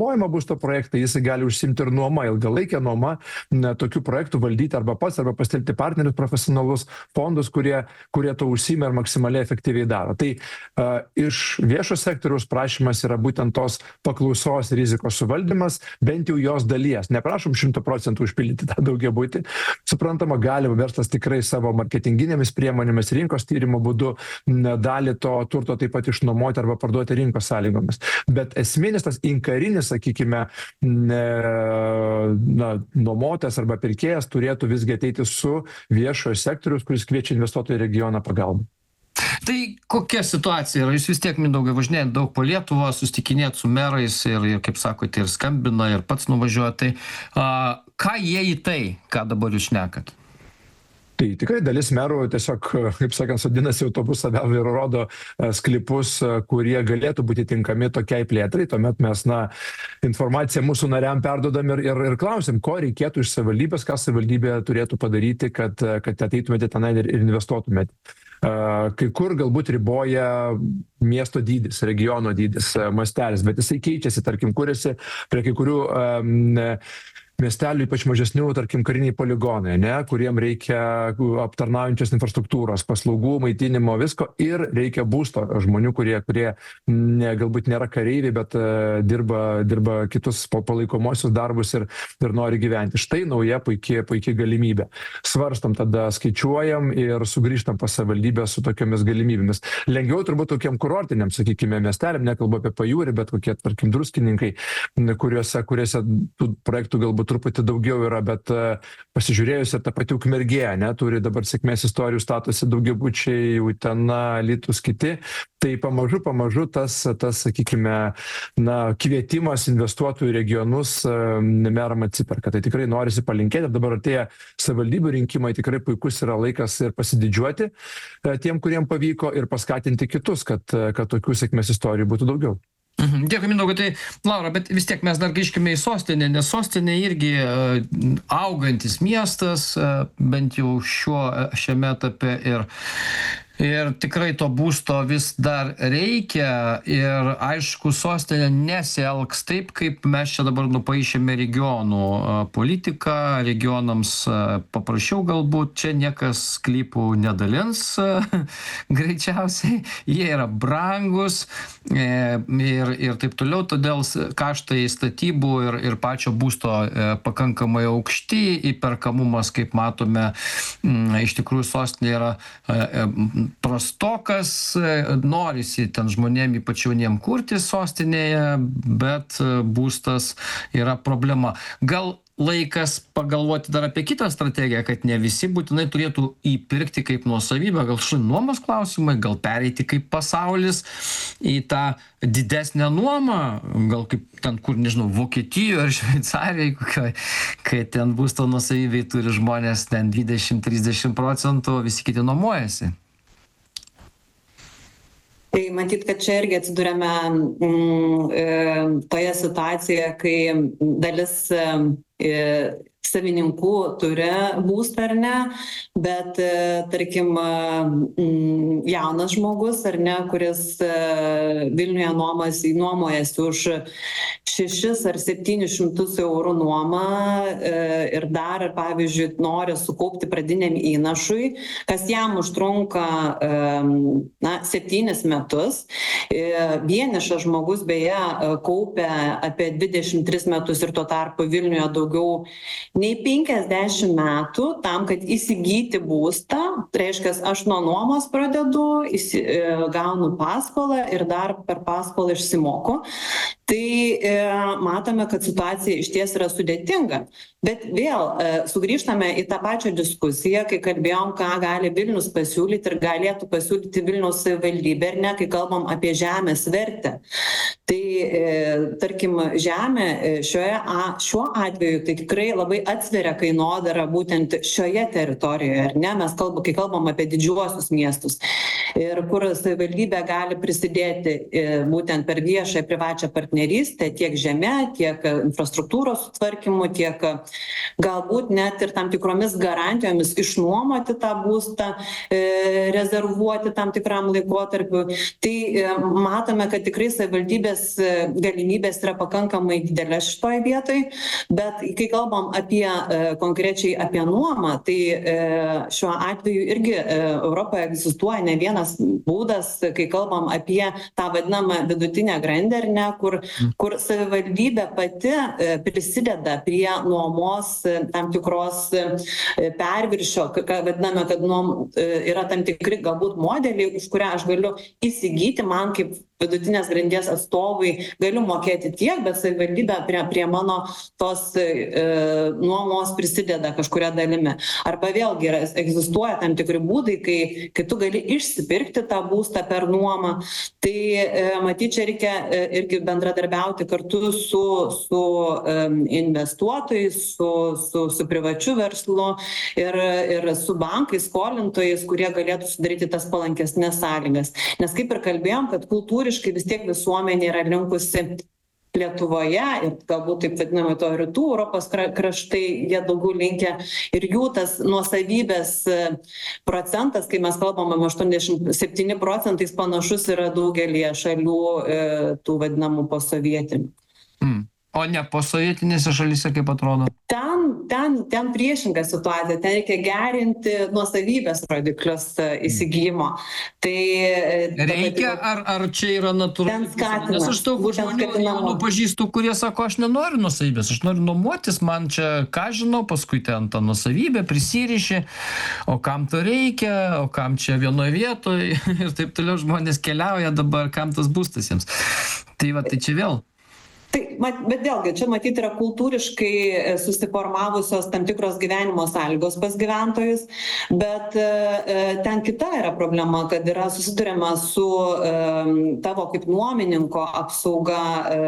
būsto projektą, jis gali užsimti ir nuoma, ilgalaikę nuoma, tokių projektų valdyti arba pats, arba pasitelkti partnerius profesionalus, fondus, kurie to užsima ir maksimaliai efektyviai daro. Tai iš viešo sektoriaus prašymas yra būtent tos paklausos rizikos suvaldymas, bent jau jos dalies. Neprašom 100% užpildyti tą daugiabutį. Suprantama, gali verslas tikrai savo marketinginėmis priemonėmis, rinkos tyrimo būdu dalį to turto taip pat išnuomoti arba parduoti rinkos sąlygomis. Bet esminis tas inkarinis, sakykime, nuomotojas arba pirkėjas turėtų visgi ateiti su viešojo sektoriaus, kuris kviečia investuotojų į regioną pagalbą. Tai kokia situacija yra? Jūs vis tiek, Mindaugai, važinėjat daug po Lietuvą, susitikinėjat su merais ir, kaip sakote, ir skambina, ir pats nuvažiuoja. Tai ką jie į tai, ką dabar jūs šnekat? Tai tikrai dalis merų tiesiog, kaip sakant, sodinasi autobusą vėl ir rodo sklypus, kurie galėtų būti tinkami tokiai plėtrai. Tuomet mes informaciją mūsų nariam perdodam ir klausim, ko reikėtų iš savivaldybės, ką savivaldybė turėtų padaryti, kad ateitumėte tenai ir investuotumėte. Kai kur galbūt riboja miesto dydis, regiono dydis, mastelis, bet jisai keičiasi, tarkim, kuriasi prie kai kurių miestelių, ypač mažesnių, tarkim, kariniai poligonai, kuriem reikia aptarnaujančios infrastruktūros, paslaugų, maitinimo, visko ir reikia būsto žmonių, kurie galbūt nėra kareiviai, bet dirba kitus palaikomosius darbus ir nori gyventi. Štai nauja puikiai galimybė. Svarstam tada, skaičiuojam ir sugrįžtam pas savivaldybę su tokiamis galimybėmis. Lengviau turbūt tokiam kurortiniam, sakykime, miesteliam, nekalbu apie pajūrį, bet kokie, tarkim, druskininkai, kuriuose tų projektų galbūt truputį daugiau yra, bet pasižiūrėjus ir tą patį Ukmergė, turi dabar sėkmės istorijų, statosi daugiabučiai, Utena, Alytus, kiti. Tai pamažu tas sakykime, kvietimas investuotojų regionus meram atsiperka. Tai tikrai norisi palinkėti. Dabar atėję savivaldybių rinkimai, tikrai puikus yra laikas ir pasididžiuoti tiem, kuriem pavyko, ir paskatinti kitus, kad tokių sėkmės istorijų būtų daugiau. Dėkui, Mindaugai. Tai, Laura, bet vis tiek mes dar grįžkime į sostinę, nes sostinė irgi augantis miestas, bent jau šiame etape ir tikrai to būsto vis dar reikia ir aišku, sostinė nesielgs taip, kaip mes čia dabar nupaišėme regionų politiką, regionams paprašiau galbūt, čia niekas sklypų nedalins greičiausiai, jie yra brangus ir taip toliau, todėl kaštai statybų ir pačio būsto pakankamai aukšti, įperkamumas, kaip matome, iš tikrųjų sostinė yra prastokas, norisi ten žmonėm ypač jauniem kurti sostinėje, bet būstas yra problema. Gal laikas pagalvoti dar apie kitą strategiją, kad ne visi būtinai turėtų įpirkti kaip nuosavybę, gal nuomos klausimai, gal pereiti kaip pasaulis į tą didesnę nuomą, gal kaip ten, kur, nežinau, Vokietijoje ar Šveicarijoje, kai ten būsto nuosavybei turi žmonės ten 20-30%, visi kiti nuomojasi. Tai matyt, kad čia irgi atsidūrėme toje situacijoje, kai dalis savininkų turi būstą ar ne, bet tarkim jaunas žmogus ar ne, kuris Vilniuje nuomojasi už 600 ar 700 eurų nuomą ir dar, pavyzdžiui, nori sukaupti pradiniam įnašui, kas jam užtrunka 7 metus. Vienišas žmogus beje kaupia apie 23 metus ir tuo tarpu Vilniuje daugiau nei 50 metų tam, kad įsigyti būstą. Tai reiškia, aš nuo nuomos pradedu, gaunu paskolą ir dar per paskolą išsimoku. Tai matome, kad situacija iš ties yra sudėtinga. Bet vėl sugrįžtame į tą pačią diskusiją, kai kalbėjom, ką gali Vilnius pasiūlyti ir galėtų pasiūlyti Vilniaus savivaldybė, ir ne, kai kalbam apie žemės vertę. Tai, tarkim, žemė šiuo atveju tai tikrai labai atsveria kainodarą būtent šioje teritorijoje, ar ne? Mes kai kalbam apie didžiuosius miestus ir kur savivaldybė gali prisidėti būtent per viešą privačią partnerystę partnerystę tiek žeme, tiek infrastruktūros sutvarkymu, tiek galbūt net ir tam tikromis garantijomis išnuomoti tą būstą, rezervuoti tam tikram laikotarpiu. Tai matome, kad tikrai savivaldybės galimybės yra pakankamai didelės šitoje vietoje, bet kai kalbam apie konkrečiai apie nuomą, tai šiuo atveju irgi Europoje egzistuoja ne vienas būdas, kai kalbam apie tą vadinamą vidutinę grandį, ar ne, kur savivaldybė pati prisideda prie nuomos tam tikros perviršio, ką vadiname, kad yra tam tikri galbūt modeliai, už kurią aš galiu įsigyti, man kaip vidutinės grandies atstovui galiu mokėti tiek, bet savivaldybė prie mano tos nuomos prisideda kažkuria dalimi. Arba vėlgi egzistuoja tam tikri būdai, kai tu gali išsipirkti tą būstą per nuomą. Tai matyt, čia reikia irgi bendradarbiauti kartu su investuotojais, su privačiu verslu ir su bankais, skolintojais, kurie galėtų sudaryti tas palankesnės sąlygas. Nes kaip ir kalbėjom, kad kultūriškai vis tiek visuomenė yra linkusi Lietuvoje ir galbūt taip vadinama to rytų Europos kraštai, jie daugiau linkę ir jų tas nuosavybės procentas, kai mes kalbame 87 procentais panašus yra daugelie šalių tų vadinamų posovietinių. O ne posovietinėse šalyse, kaip atrodo? Ten priešinga situacija, ten reikia gerinti nuosavybės rodiklius įsigijimo. Tai reikia, ar čia yra natūralu? Nes aš daug žmonių pažįstu, kurie sako, aš nenoriu nuosavybės, aš noriu nuomotis, man čia ką žinau, paskui ten tą nuosavybę prisiriši, o kam to reikia, o kam čia vienoje vietoje ir taip toliau žmonės keliauja dabar, kam tas būstas jiems. Tai va, tai čia vėl. Bet vėlgi, čia matyti yra kultūriškai susiformavusios tam tikros gyvenimo sąlygos pas gyventojus, bet ten kita yra problema, kad yra susiduriama su tavo kaip nuomininko apsauga,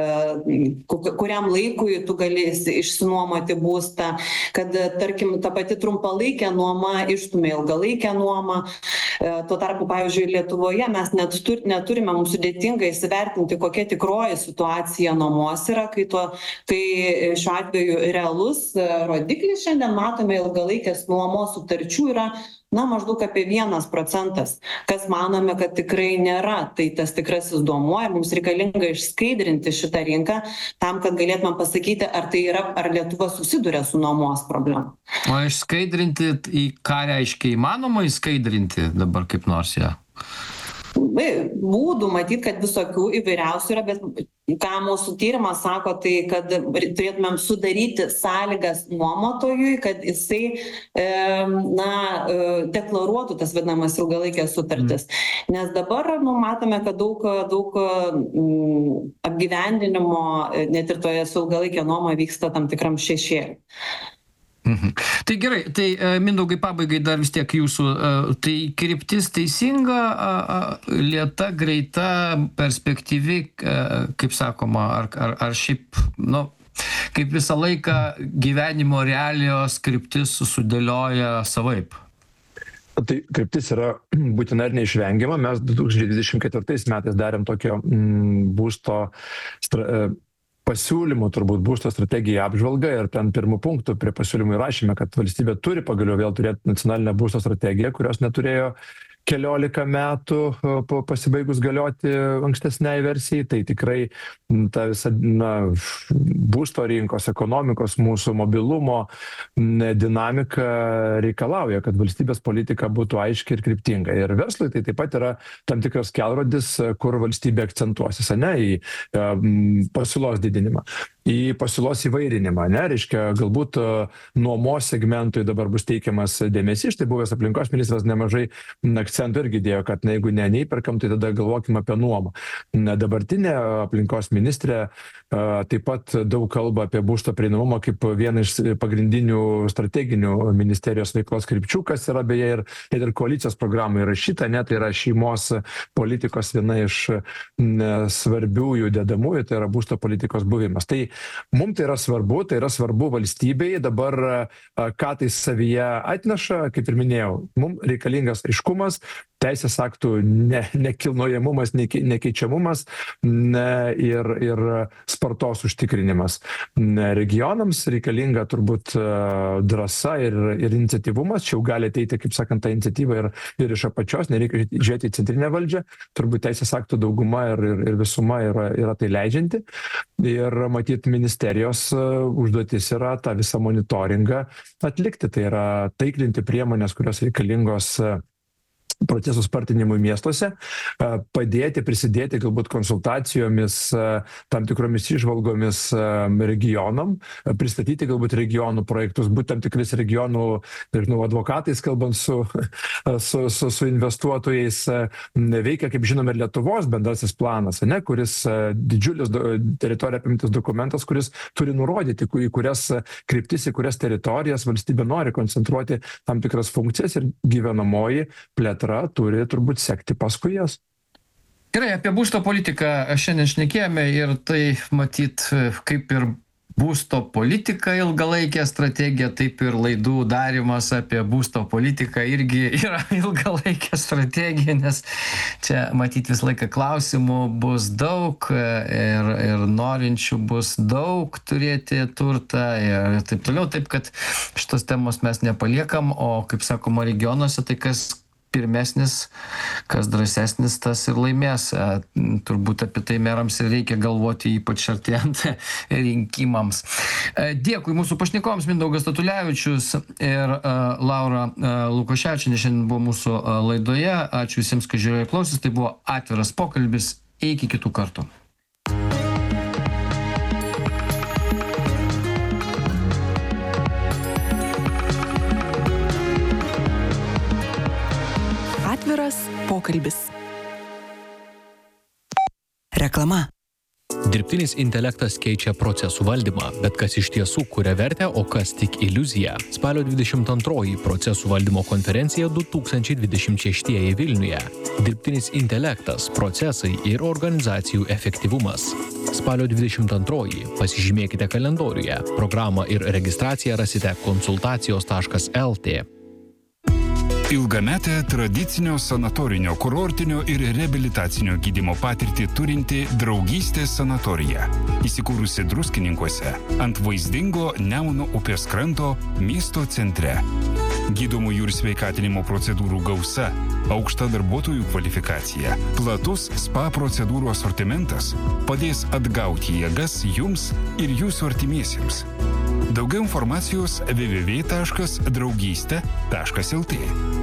kuriam laikui tu galėsi išsinuomoti būstą, kad, tarkim, ta pati trumpalaikė nuoma išstumia ilgalaikę nuomą. Tuo tarpu, pavyzdžiui, Lietuvoje mes neturime, mums sudėtinga įsivertinti, kokia tikroji situacija nuomos yra, kai šiuo atveju realus rodiklis šiandien matome ilgalaikės nuomos sutarčių yra maždaug apie 1%, kas manome, kad tikrai nėra. Tai tas tikrasis duomuo ir mums reikalinga išskaidrinti šitą rinką tam, kad galėtume pasakyti, ar Lietuva susiduria su nuomos problema. O išskaidrinti, į ką reiškia įmanoma išskaidrinti dabar kaip nors ją? Būdų matyti, kad visokių įvairiausių yra, bet ką mūsų tyrimas sako, tai kad turėtumėm sudaryti sąlygas nuomotojui, kad jisai deklaruotų tas vadinamas ilgalaikės sutartis. Nes dabar matome, kad daug apgyvendinimo net ir toje su ilgalaikė nuoma vyksta tam tikram šešėliui. Tai gerai, tai Mindaugai pabaigai dar vis tiek jūsų, tai kryptis teisinga, lėta, greita, perspektyvi, kaip sakoma, ar šiaip, kaip visą laiką gyvenimo realijos kryptis sudėlioja savaip? Tai kryptis yra būtina ir neišvengiama. Mes 2024 metais darėm tokio būsto pasiūlymų, turbūt būsto strategija apžvalga ir ten pirmų punktų prie pasiūlymų įrašėme, kad valstybė turi pagaliau vėl turėti nacionalinę būsto strategiją, kurios neturėjo keliolika metų po pasibaigus galioti ankstesniai versijai. Tai tikrai ta visa būsto rinkos, ekonomikos, mūsų mobilumo dinamika reikalauja, kad valstybės politika būtų aiški ir kryptinga. Ir verslui tai taip pat yra tam tikras kelrodis, kur valstybė akcentuosis, į pasiūlos didinimą, į pasiūlos įvairinimą, reiškia, galbūt nuomos segmentui dabar bus teikiamas dėmesys. Tai buvęs aplinkos ministras nemažai akcentų irgi dėjo, kad jeigu neįperkam, tai tada galvokim apie nuomą. Dabartinė aplinkos ministrė taip pat daug kalba apie būsto prieinamumą kaip vieną iš pagrindinių strateginių ministerijos veiklos krypčių, kas yra beje ir koalicijos programai įrašyta, tai yra šeimos politikos viena iš svarbiųjų dedamųjų, tai yra būsto politikos buvimas. Tai mums tai yra svarbu valstybei. Dabar ką tai savyje atneša, kaip ir minėjau, mums reikalingas aiškumas, teisės aktų nekilnojamumas, nekeičiamumas ir spartos užtikrinimas. Regionams reikalinga turbūt drąsa ir iniciatyvumas, čia jau gali ateiti, kaip sakant, ta iniciatyva ir iš apačios, nereikia žiūrėti į centrinę valdžią, turbūt teisės aktų dauguma ir visuma yra tai leidžianti. Ir matyt, ministerijos užduotis yra tą visą monitoringą atlikti, tai yra taiklinti priemonės, kurios reikalingos procesų spartinimui miestuose, prisidėti galbūt konsultacijomis, tam tikromis įžvalgomis regionam, pristatyti galbūt regionų projektus, būti tam tikrais regionų, advokatais, kalbant su investuotojais. Veikia, kaip žinome, Lietuvos bendrasis planas, kuris didžiulis teritoriją apimtas dokumentas, kuris turi nurodyti, į kurias kryptis, į kurias teritorijas valstybė nori koncentruoti tam tikras funkcijas ir gyvenamoji plėtra turi turbūt sekti paskui jas. Gerai, apie būsto politiką šiandien šnekėjome ir tai matyt kaip ir būsto politika ilgalaikė strategija, taip ir laidų darimas apie būsto politiką irgi yra ilgalaikė strategija, nes čia matyt visą laiką klausimų bus daug ir norinčių bus daug turėti turtą ir taip toliau, taip kad šitos temos mes nepaliekam, o kaip sakoma regionuose, tai kas pirmesnis, kas drąsesnis, tas ir laimės. Turbūt apie tai merams ir reikia galvoti, ypač artėjant rinkimams. Dėkui mūsų pašnekovams, Mindaugas Statulevičius ir Laura Lukoševičienė šiandien buvo mūsų laidoje. Ačiū visiems, kad žiūrėjo ir klausėsi. Tai buvo atviras pokalbis. Iki kitų kartų. Atviras pokalbis. Reklama. Dirbtinis intelektas keičia procesų valdymą, bet kas iš tiesų kuria vertę, o kas tik iliuzija. Spalio 22 procesų valdymo konferencija 2026 Vilniuje. Dirbtinis intelektas, procesai ir organizacijų efektyvumas. Spalio 22 pasižymėkite kalendoriuje. Programą ir registraciją rasite konsultacijos.lt. Ilgametę tradicinio sanatorinio, kurortinio ir reabilitacinio gydymo patirtį turinti Draugystės sanatorija. Įsikūrusi Druskininkuose ant vaizdingo Nemuno upės kranto miesto centre. Gydomųjų ir sveikatinimo procedūrų gausa, aukšta darbuotojų kvalifikacija, platus spa procedūrų asortimentas padės atgauti jėgas jums ir jūsų artimiesiems. Daugiau informacijos www.draugystė.lt.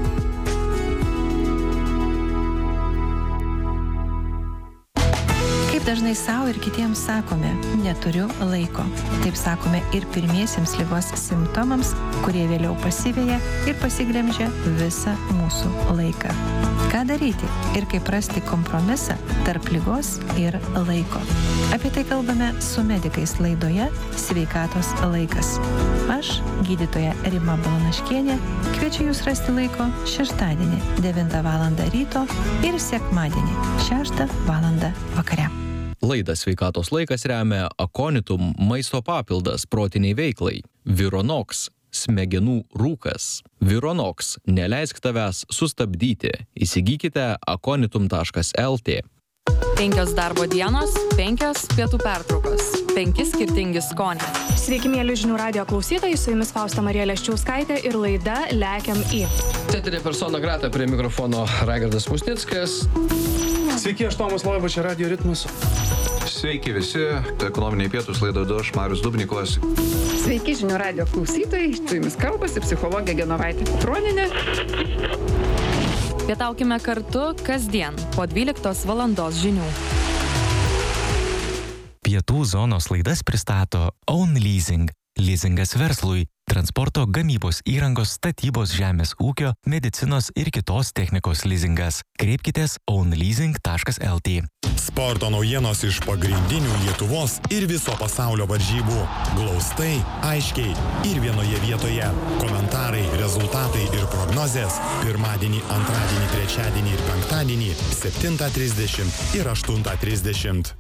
Kaip dažnai savo ir kitiems sakome, neturiu laiko. Taip sakome ir pirmiesiems ligos simptomams, kurie vėliau pasiveja ir pasiglemžia visą mūsų laiką. Ką daryti ir kaip rasti kompromisą tarp ligos ir laiko? Apie tai kalbame su medikais laidoje Sveikatos laikas. Aš, gydytoja Rima Balanaškienė, kviečiu jūs rasti laiko šeštadienį 9 val. Ryto ir sekmadienį 6 val. Vakare. Laidą Sveikatos laikas remia Aconitum maisto papildas protiniai veiklai. Vironox smegenų rūkas. Vironox neleisk tavęs sustabdyti. Įsigykite aconitum.lt. 5 darbo dienos, 5 pietų pertraukos, 5 skirtingi skoniai. Sveiki, mėly žinių radijo klausytojai, su jumis Fausta Marija Leščiauskaitė ir laida Lekiam į. Teterė persona grata, prie mikrofono Raigardas Musnickas. Sveiki, aš Tomas Loiba, čia Radio Ritmas. Sveiki visi, ekonominiai pietus laidoje aš, Marius Dubnikovas. Sveiki, žinių radijo klausytojai, su jumis kalbasi psichologė Genovaitė Petronienė. Pietaukime kartu kasdien po 12 valandos žinių. Pietų zonos laidas pristato Own Leasing. Leasingas verslui, transporto, gamybos įrangos, statybos, žemės ūkio, medicinos ir kitos technikos leasingas. Kreipkitės ownleasing.lt. Sporto naujienos iš pagrindinių Lietuvos ir viso pasaulio varžybų. Glaustai, aiškiai ir vienoje vietoje. Komentarai, rezultatai ir prognozės. Pirmadienį, antradienį, trečiadienį ir penktadienį 7:30 ir 8:30.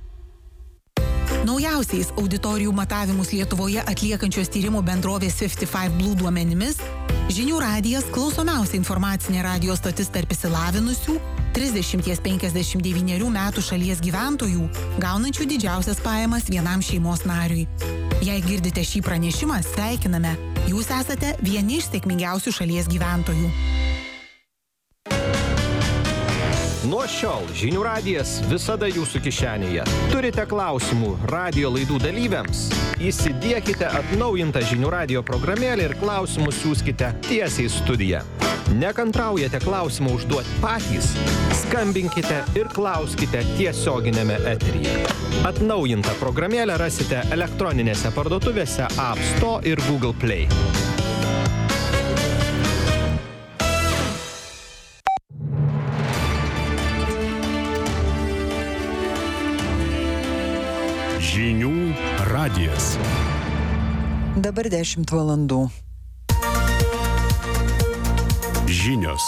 Naujausiais auditorijų matavimus Lietuvoje atliekančios tyrimų bendrovės 55 Blue duomenimis Žinių radijas klausomiausia informacinė radijo stotis tarp išsilavinusių 30-59 metų šalies gyventojų, gaunančių didžiausias pajamas vienam šeimos nariui. Jei girdite šį pranešimą, sveikiname. Jūs esate vieni iš sėkmingiausių šalies gyventojų. Nuo šiol Žinių radijas visada jūsų kišenėje. Turite klausimų radijo laidų dalyviams? Įsidiekite atnaujintą Žinių radijo programėlę ir klausimus siųskite tiesiai į studiją. Nekantraujate klausimą užduoti patys? Skambinkite ir klauskite tiesioginėme eteryje. Atnaujintą programėlę rasite elektroninėse parduotuvėse App Store ir Google Play. Žinių radijas. Dabar 10 valandų. Žinios.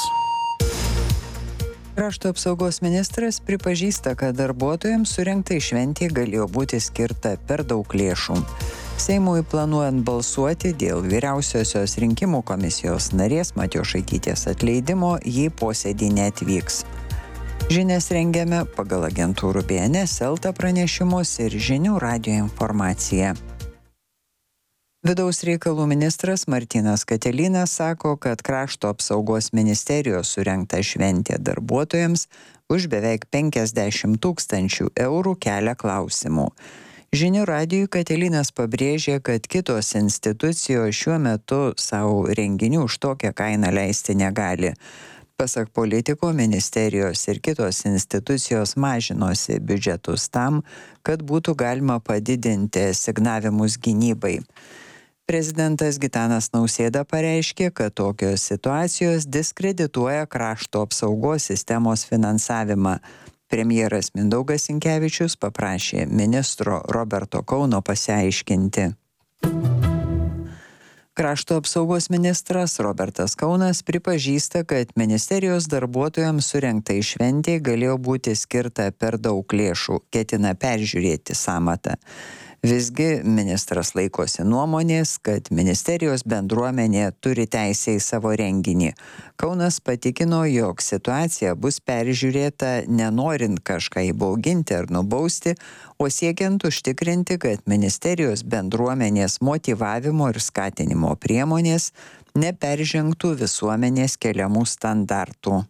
Krašto apsaugos ministras pripažįsta, kad darbuotojams surengtai šventė galėjo būti skirta per daug lėšų. Seimui planuojant balsuoti dėl vyriausiosios rinkimų komisijos narės Matjošaitytės atleidimo, jį posėdį neatvyks. Žinias rengiame pagal agentūrų BNS, Elta pranešimus ir Žinių radijo informaciją. Vidaus reikalų ministras Martynas Katelynas sako, kad krašto apsaugos ministerijos surengta šventė darbuotojams už beveik 50 000 eurų kelia klausimų. Žinių radijui Katelynas pabrėžė, kad kitos institucijos šiuo metu savo renginių už tokią kainą leisti negali. Pasak politiko, ministerijos ir kitos institucijos mažinosi biudžetus tam, kad būtų galima padidinti asignavimus gynybai. Prezidentas Gitanas Nausėda pareiškė, kad tokios situacijos diskredituoja krašto apsaugos sistemos finansavimą. Premjeras Mindaugas Sinkevičius paprašė ministro Roberto Kauno pasiaiškinti. Krašto apsaugos ministras Robertas Kaunas pripažįsta, kad ministerijos darbuotojams surengtai šventei galėjo būti skirta per daug lėšų, ketina peržiūrėti sąmatą. Visgi ministras laikosi nuomonės, kad ministerijos bendruomenė turi teisę į savo renginį. Kaunas patikino, jog situacija bus peržiūrėta nenorint kažką įbauginti ar nubausti, o siekiant užtikrinti, kad ministerijos bendruomenės motyvavimo ir skatinimo priemonės neperžengtų visuomenės keliamų standartų.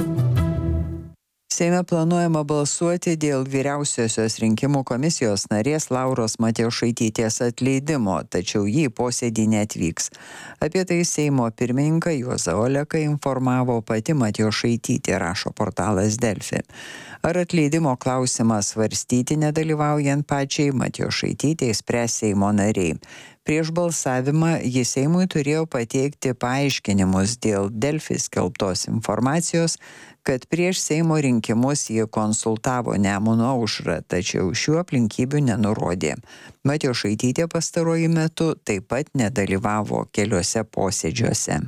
Seime planuojama balsuoti dėl vyriausiosios rinkimų komisijos narės Lauros Matjošaitytės atleidimo, tačiau jį posėdį neatvyks. Apie tai Seimo pirmininką Juozą Oleką informavo pati Matjošaitytė, rašo portalas Delfi. Ar atleidimo klausimą svarstyti nedalyvaujant pačiai Matjošaitytei spręs Seimo nariai. Prieš balsavimą jis Seimui turėjo pateikti paaiškinimus dėl Delfi skelbtos informacijos, kad prieš Seimo rinkimus jie konsultavo Nemuno aušrą, tačiau šių aplinkybių nenurodė. Matjošaitytė pastaruoju metu taip pat nedalyvavo keliuose posėdžiuose.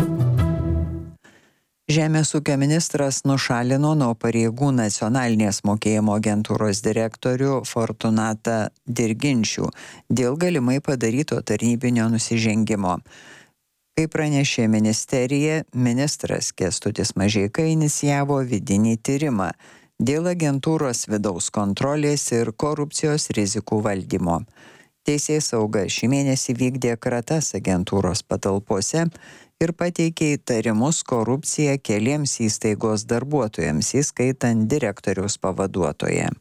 Žemės ūkio ministras nušalino nuo pareigų nacionalinės mokėjimo agentūros direktorių Fortunatą Dirginčių dėl galimai padaryto tarnybinio nusižengimo. Kaip pranešė ministerija, ministras Kęstutis Mažeika inicijavo vidinį tyrimą dėl agentūros vidaus kontrolės ir korupcijos rizikų valdymo. Teisėsauga šį mėnesį vykdė kratas agentūros patalpose ir pateikė įtarimus korupciją keliems įstaigos darbuotojams, įskaitant direktoriaus pavaduotoją.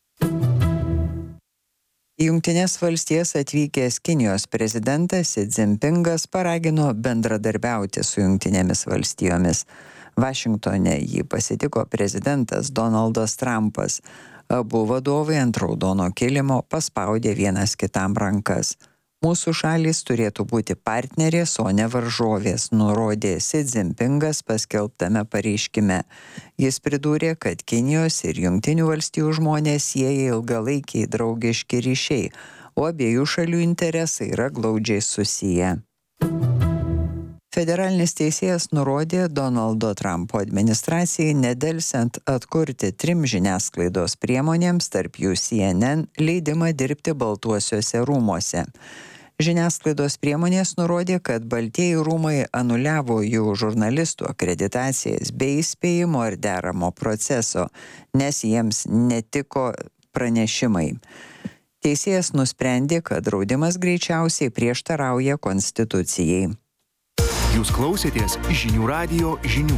Į Jungtines valstijas atvykęs Kinijos prezidentas Si Dzinpingas paragino bendradarbiauti su Jungtinėmis valstijomis. Vašingtone jį pasitiko prezidentas Donaldas Trumpas. Abu vadovai ant raudono kilimo paspaudė vienas kitam rankas. Mūsų šalys turėtų būti partnerės, o ne varžovės, nurodė Si Dzinpingas paskelbtame pareiškime. Jis pridūrė, kad Kinijos ir Jungtinių valstijų žmonės sieja ilgalaikiai draugiški ryšiai, o abiejų šalių interesai yra glaudžiai susiję. Federalinis teisėjas nurodė Donaldo Trumpo administracijai nedelsiant atkurti 3 žiniasklaidos priemonėms, tarp jų CNN, leidimą dirbti Baltuosiuose rūmuose. Žiniasklaidos priemonės nurodė, kad Baltieji rūmai anuliavo jų žurnalistų akreditacijas be įspėjimo ar deramo proceso, nes jiems netiko pranešimai. Teisėjas nusprendė, kad draudimas greičiausiai prieštarauja konstitucijai. Jūs klausėtės Žinių radijo žinių.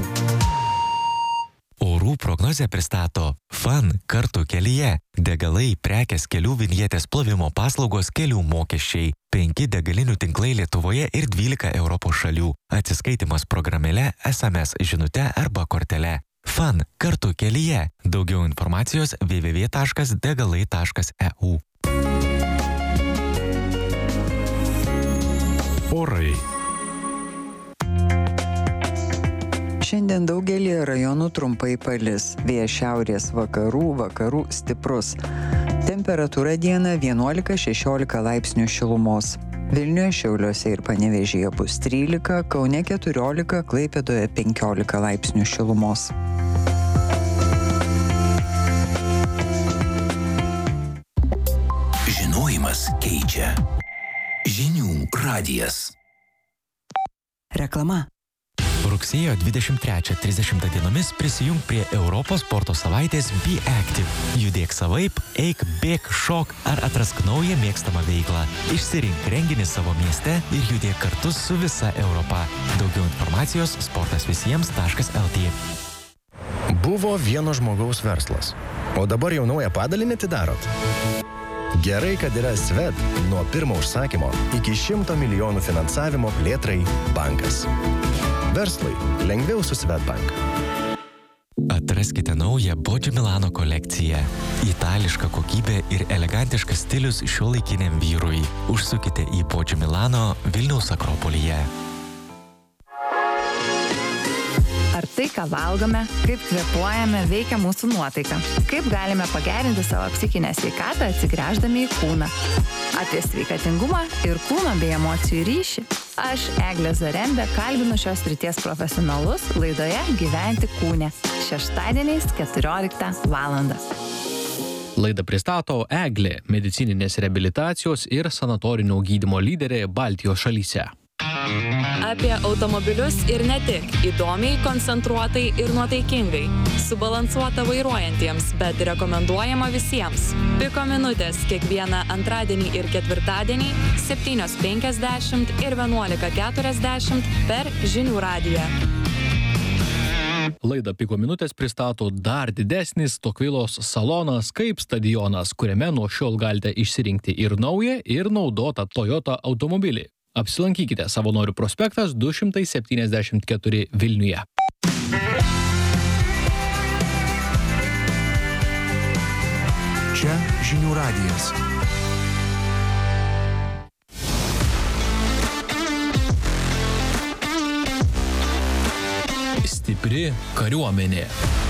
Orų prognozę pristato FAN kartu kelyje. Degalai, prekės, kelių vinjetės plovimo paslaugos, kelių mokesčiai. 5 degalinių tinklai Lietuvoje ir 12 Europos šalių. Atsiskaitimas programėle, SMS žinute arba kortele. FAN kartu kelyje. Daugiau informacijos www.degalai.eu. Orai. Šiandien daugelį rajonų trumpai palis. Vėjas šiaurės vakarų stiprus. Temperatūra dieną 11-16 laipsnių šilumos. Vilniuje, Šiauliuose ir Panevėžyje bus 13, Kaune 14, Klaipėdoje 15 laipsnių šilumos. Žinojimas keičia. Žinių radijas. Reklama. Rugsėjo 23-30 dienomis prisijung prie Europos sporto savaitės Be Active. Judėk savaip, eik, bėk, šok ar atrask naują mėgstamą veiklą. Išsirink renginį savo mieste ir judėk kartu su visa Europa. Daugiau informacijos sportasvisiems.lt. Buvo vieno žmogaus verslas, o dabar jau naują padalinį atidarot. Gerai, kad yra Swed nuo pirmo užsakymo iki 100 milijonų finansavimo plėtrai bankas. Verslui lengviau su Swedbank. Atraskite naują Bodžio Milano kolekciją. Itališka kokybė ir elegantiškas stilius šiuolaikiniam vyrui. Užsukite į Bodžio Milano Vilniaus Akropolyje. Ar tai, ką valgome, kaip kvėpuojame, veikia mūsų nuotaiką? Kaip galime pagerinti savo psichinę sveikatą atsigręždami į kūną? Apie sveikatingumą ir kūno bei emocijų ryšį. Aš, Eglė Zarembė, kalbinu šios srities profesionalus laidoje Gyventi kūne. Šeštadieniais 14 valandą. Laidą pristato Eglė, medicininės reabilitacijos ir sanatorinio gydymo lyderė Baltijos šalyse. Apie automobilius ir ne tik. Įdomiai, koncentruotai ir nuotaikingai. Subalansuota vairuojantiems, bet rekomenduojama visiems. Piko minutės kiekvieną antradienį ir ketvirtadienį 7:50 ir 11:40 per Žinių radiją. Laidą Piko minutės pristato dar didesnis Tokvilos salonas kaip stadionas, kuriame nuo šiol galite išsirinkti ir naują, ir naudotą Toyota automobilį. Apsilankykite Savanorių prospektas 274 Vilniuje. Čia Žinių radijas. Stipri kariuomenė.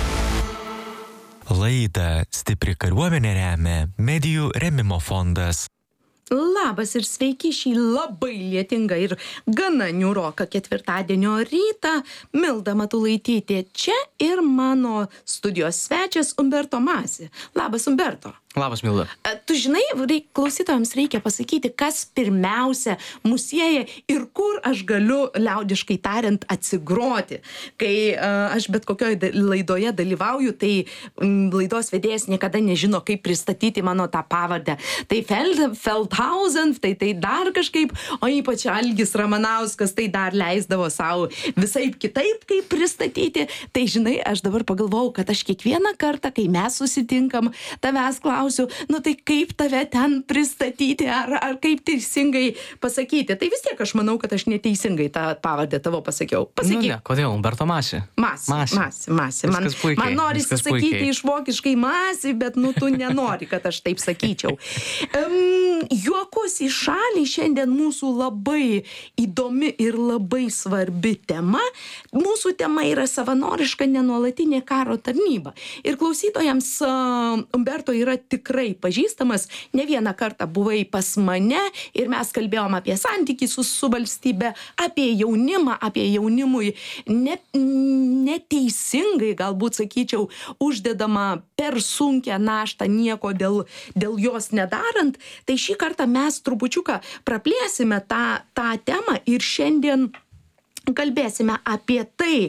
Laidą Stipri kariuomenė remia Medijų rėmimo fondas. Labas ir sveiki šį labai lietingą ir gana niūroką ketvirtadienio rytą. Milda Matulaitytė čia ir mano studijos svečias Umberto Masi. Labas, Umberto. Labas, Milda. Tu žinai, klausytojams reikia pasakyti, kas pirmiausia mus sieja ir kur aš galiu, liaudiškai tariant, atsigroti. Kai aš bet kokioje laidoje dalyvauju, tai laidos vedėjas niekada nežino, kaip pristatyti mano tą pavardę. Tai Feldhausen, tai dar kažkaip, o ypač Algis Ramanauskas, tai dar leisdavo savo visaip kitaip, kaip pristatyti. Tai žinai, aš dabar pagalvojau, kad aš kiekvieną kartą, kai mes susitinkam, tavęs klausiu, nu tai kaip tave ten pristatyti, ar kaip teisingai pasakyti. Tai vis tiek aš manau, kad aš neteisingai tą pavardę tavo pasakiau. Pasakyk. Nu ne, kodėl? Umberto Masi. Masi. Man norisi sakyti iš vokiškai Masi, bet tu nenori, kad aš taip sakyčiau. Juokus į šalį, šiandien mūsų labai įdomi ir labai svarbi tema. Mūsų tema yra savanoriška nenuolatinė karo tarnyba. Ir klausytojams Umberto yra tikrai pažįstamas, ne vieną kartą buvai pas mane ir mes kalbėjom apie santykį su valstybe, apie jaunimą, apie jaunimui neteisingai, galbūt sakyčiau, uždedama per sunkią naštą nieko dėl jos nedarant. Tai šį kartą kartą mes trupučiuką praplėsime tą temą ir šiandien kalbėsime apie tai,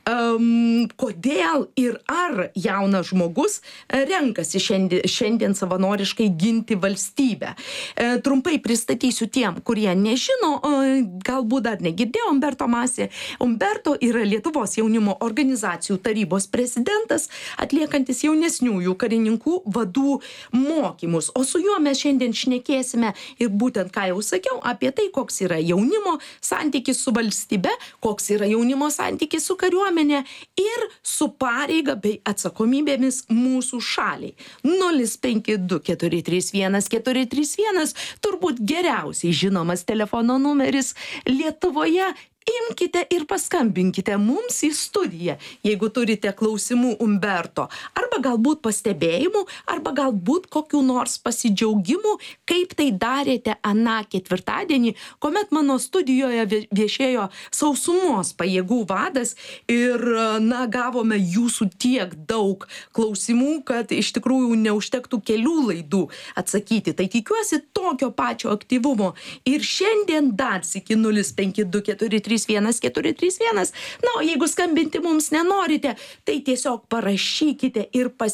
kodėl ir ar jaunas žmogus renkasi šiandien savanoriškai ginti valstybę. Trumpai pristatysiu tiem, kurie nežino, galbūt dar negirdėjo Umberto Masė. Umberto yra Lietuvos jaunimo organizacijų tarybos prezidentas, atliekantis jaunesniųjų karininkų vadų mokymus. O su juo mes šiandien šnekėsime ir būtent, ką jau sakiau, apie tai, koks yra jaunimo santykis su valstybe, koks yra jaunimo santykis su kariuomenė ir su pareiga bei atsakomybėmis mūsų šaliai. 052 431 431 turbūt geriausiai žinomas telefono numeris Lietuvoje. Imkite ir paskambinkite mums į studiją, jeigu turite klausimų Umberto, arba galbūt pastebėjimų, arba galbūt kokių nors pasidžiaugimų, kaip tai darėte aną ketvirtadienį, kuomet mano studijoje viešėjo sausumos pajėgų vadas ir, gavome jūsų tiek daug klausimų, kad iš tikrųjų neužtektų kelių laidų atsakyti. Tai tikiuosi tokio pačio aktyvumo. Ir šiandien dar sykį 052 431 431. O jeigu skambinti mums nenorite, tai tiesiog parašykite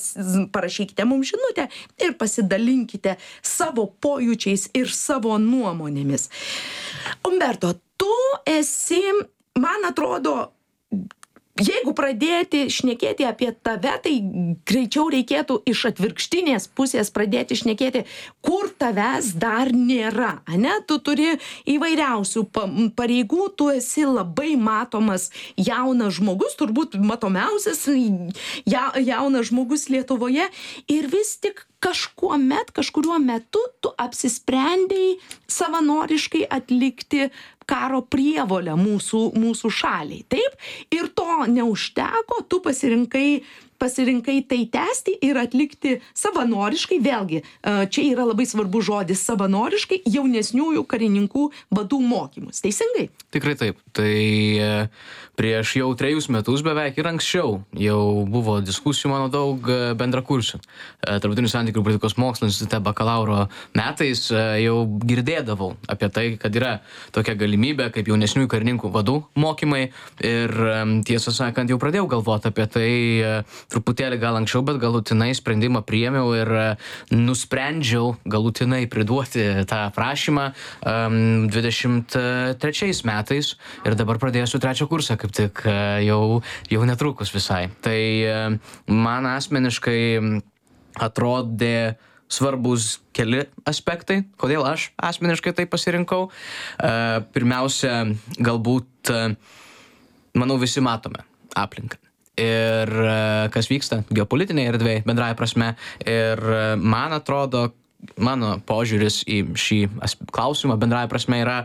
mums žinutę ir pasidalinkite savo pojūčiais ir savo nuomonėmis. Umberto, tu esi, man atrodo, jeigu pradėti šnekėti apie tave, tai greičiau reikėtų iš atvirkštinės pusės pradėti šnekėti, kur tavęs dar nėra, ane? Tu turi įvairiausių pareigų, tu esi labai matomas jaunas žmogus, turbūt matomiausias jaunas žmogus Lietuvoje ir vis tik kažkuriuo metu tu apsisprendei savanoriškai atlikti karo prievolę mūsų šaliai, taip? Ir to neužteko, tu pasirinkai tai tęsti ir atlikti savanoriškai, vėlgi, čia yra labai svarbus žodis savanoriškai, jaunesniųjų karininkų vadų mokymus. Teisingai? Tikrai taip. Tai prieš jau 3 metus beveik ir anksčiau jau buvo diskusijų, mano daug bendrakursių. Tarptautinių santykių ir politikos mokslų institute bakalauro metais jau girdėdavau apie tai, kad yra tokia galimybė kaip jaunesniųjų karininkų vadų mokymai ir tiesą sakant jau pradėjau galvoti apie tai truputėlį gal anksčiau, bet galutinai sprendimą priėmiau ir nusprendžiau galutinai priduoti tą prašymą 23 metais ir dabar pradėsiu 3 kursą, kaip tik jau netrukus visai. Tai man asmeniškai atrodė svarbus keli aspektai, kodėl aš asmeniškai tai pasirinkau. Pirmiausia, galbūt, manau, visi matome aplinką. Ir kas vyksta geopolitinėje erdvėje, bendraja prasme. Ir man atrodo, mano požiūris į šį klausimą bendraja prasme yra,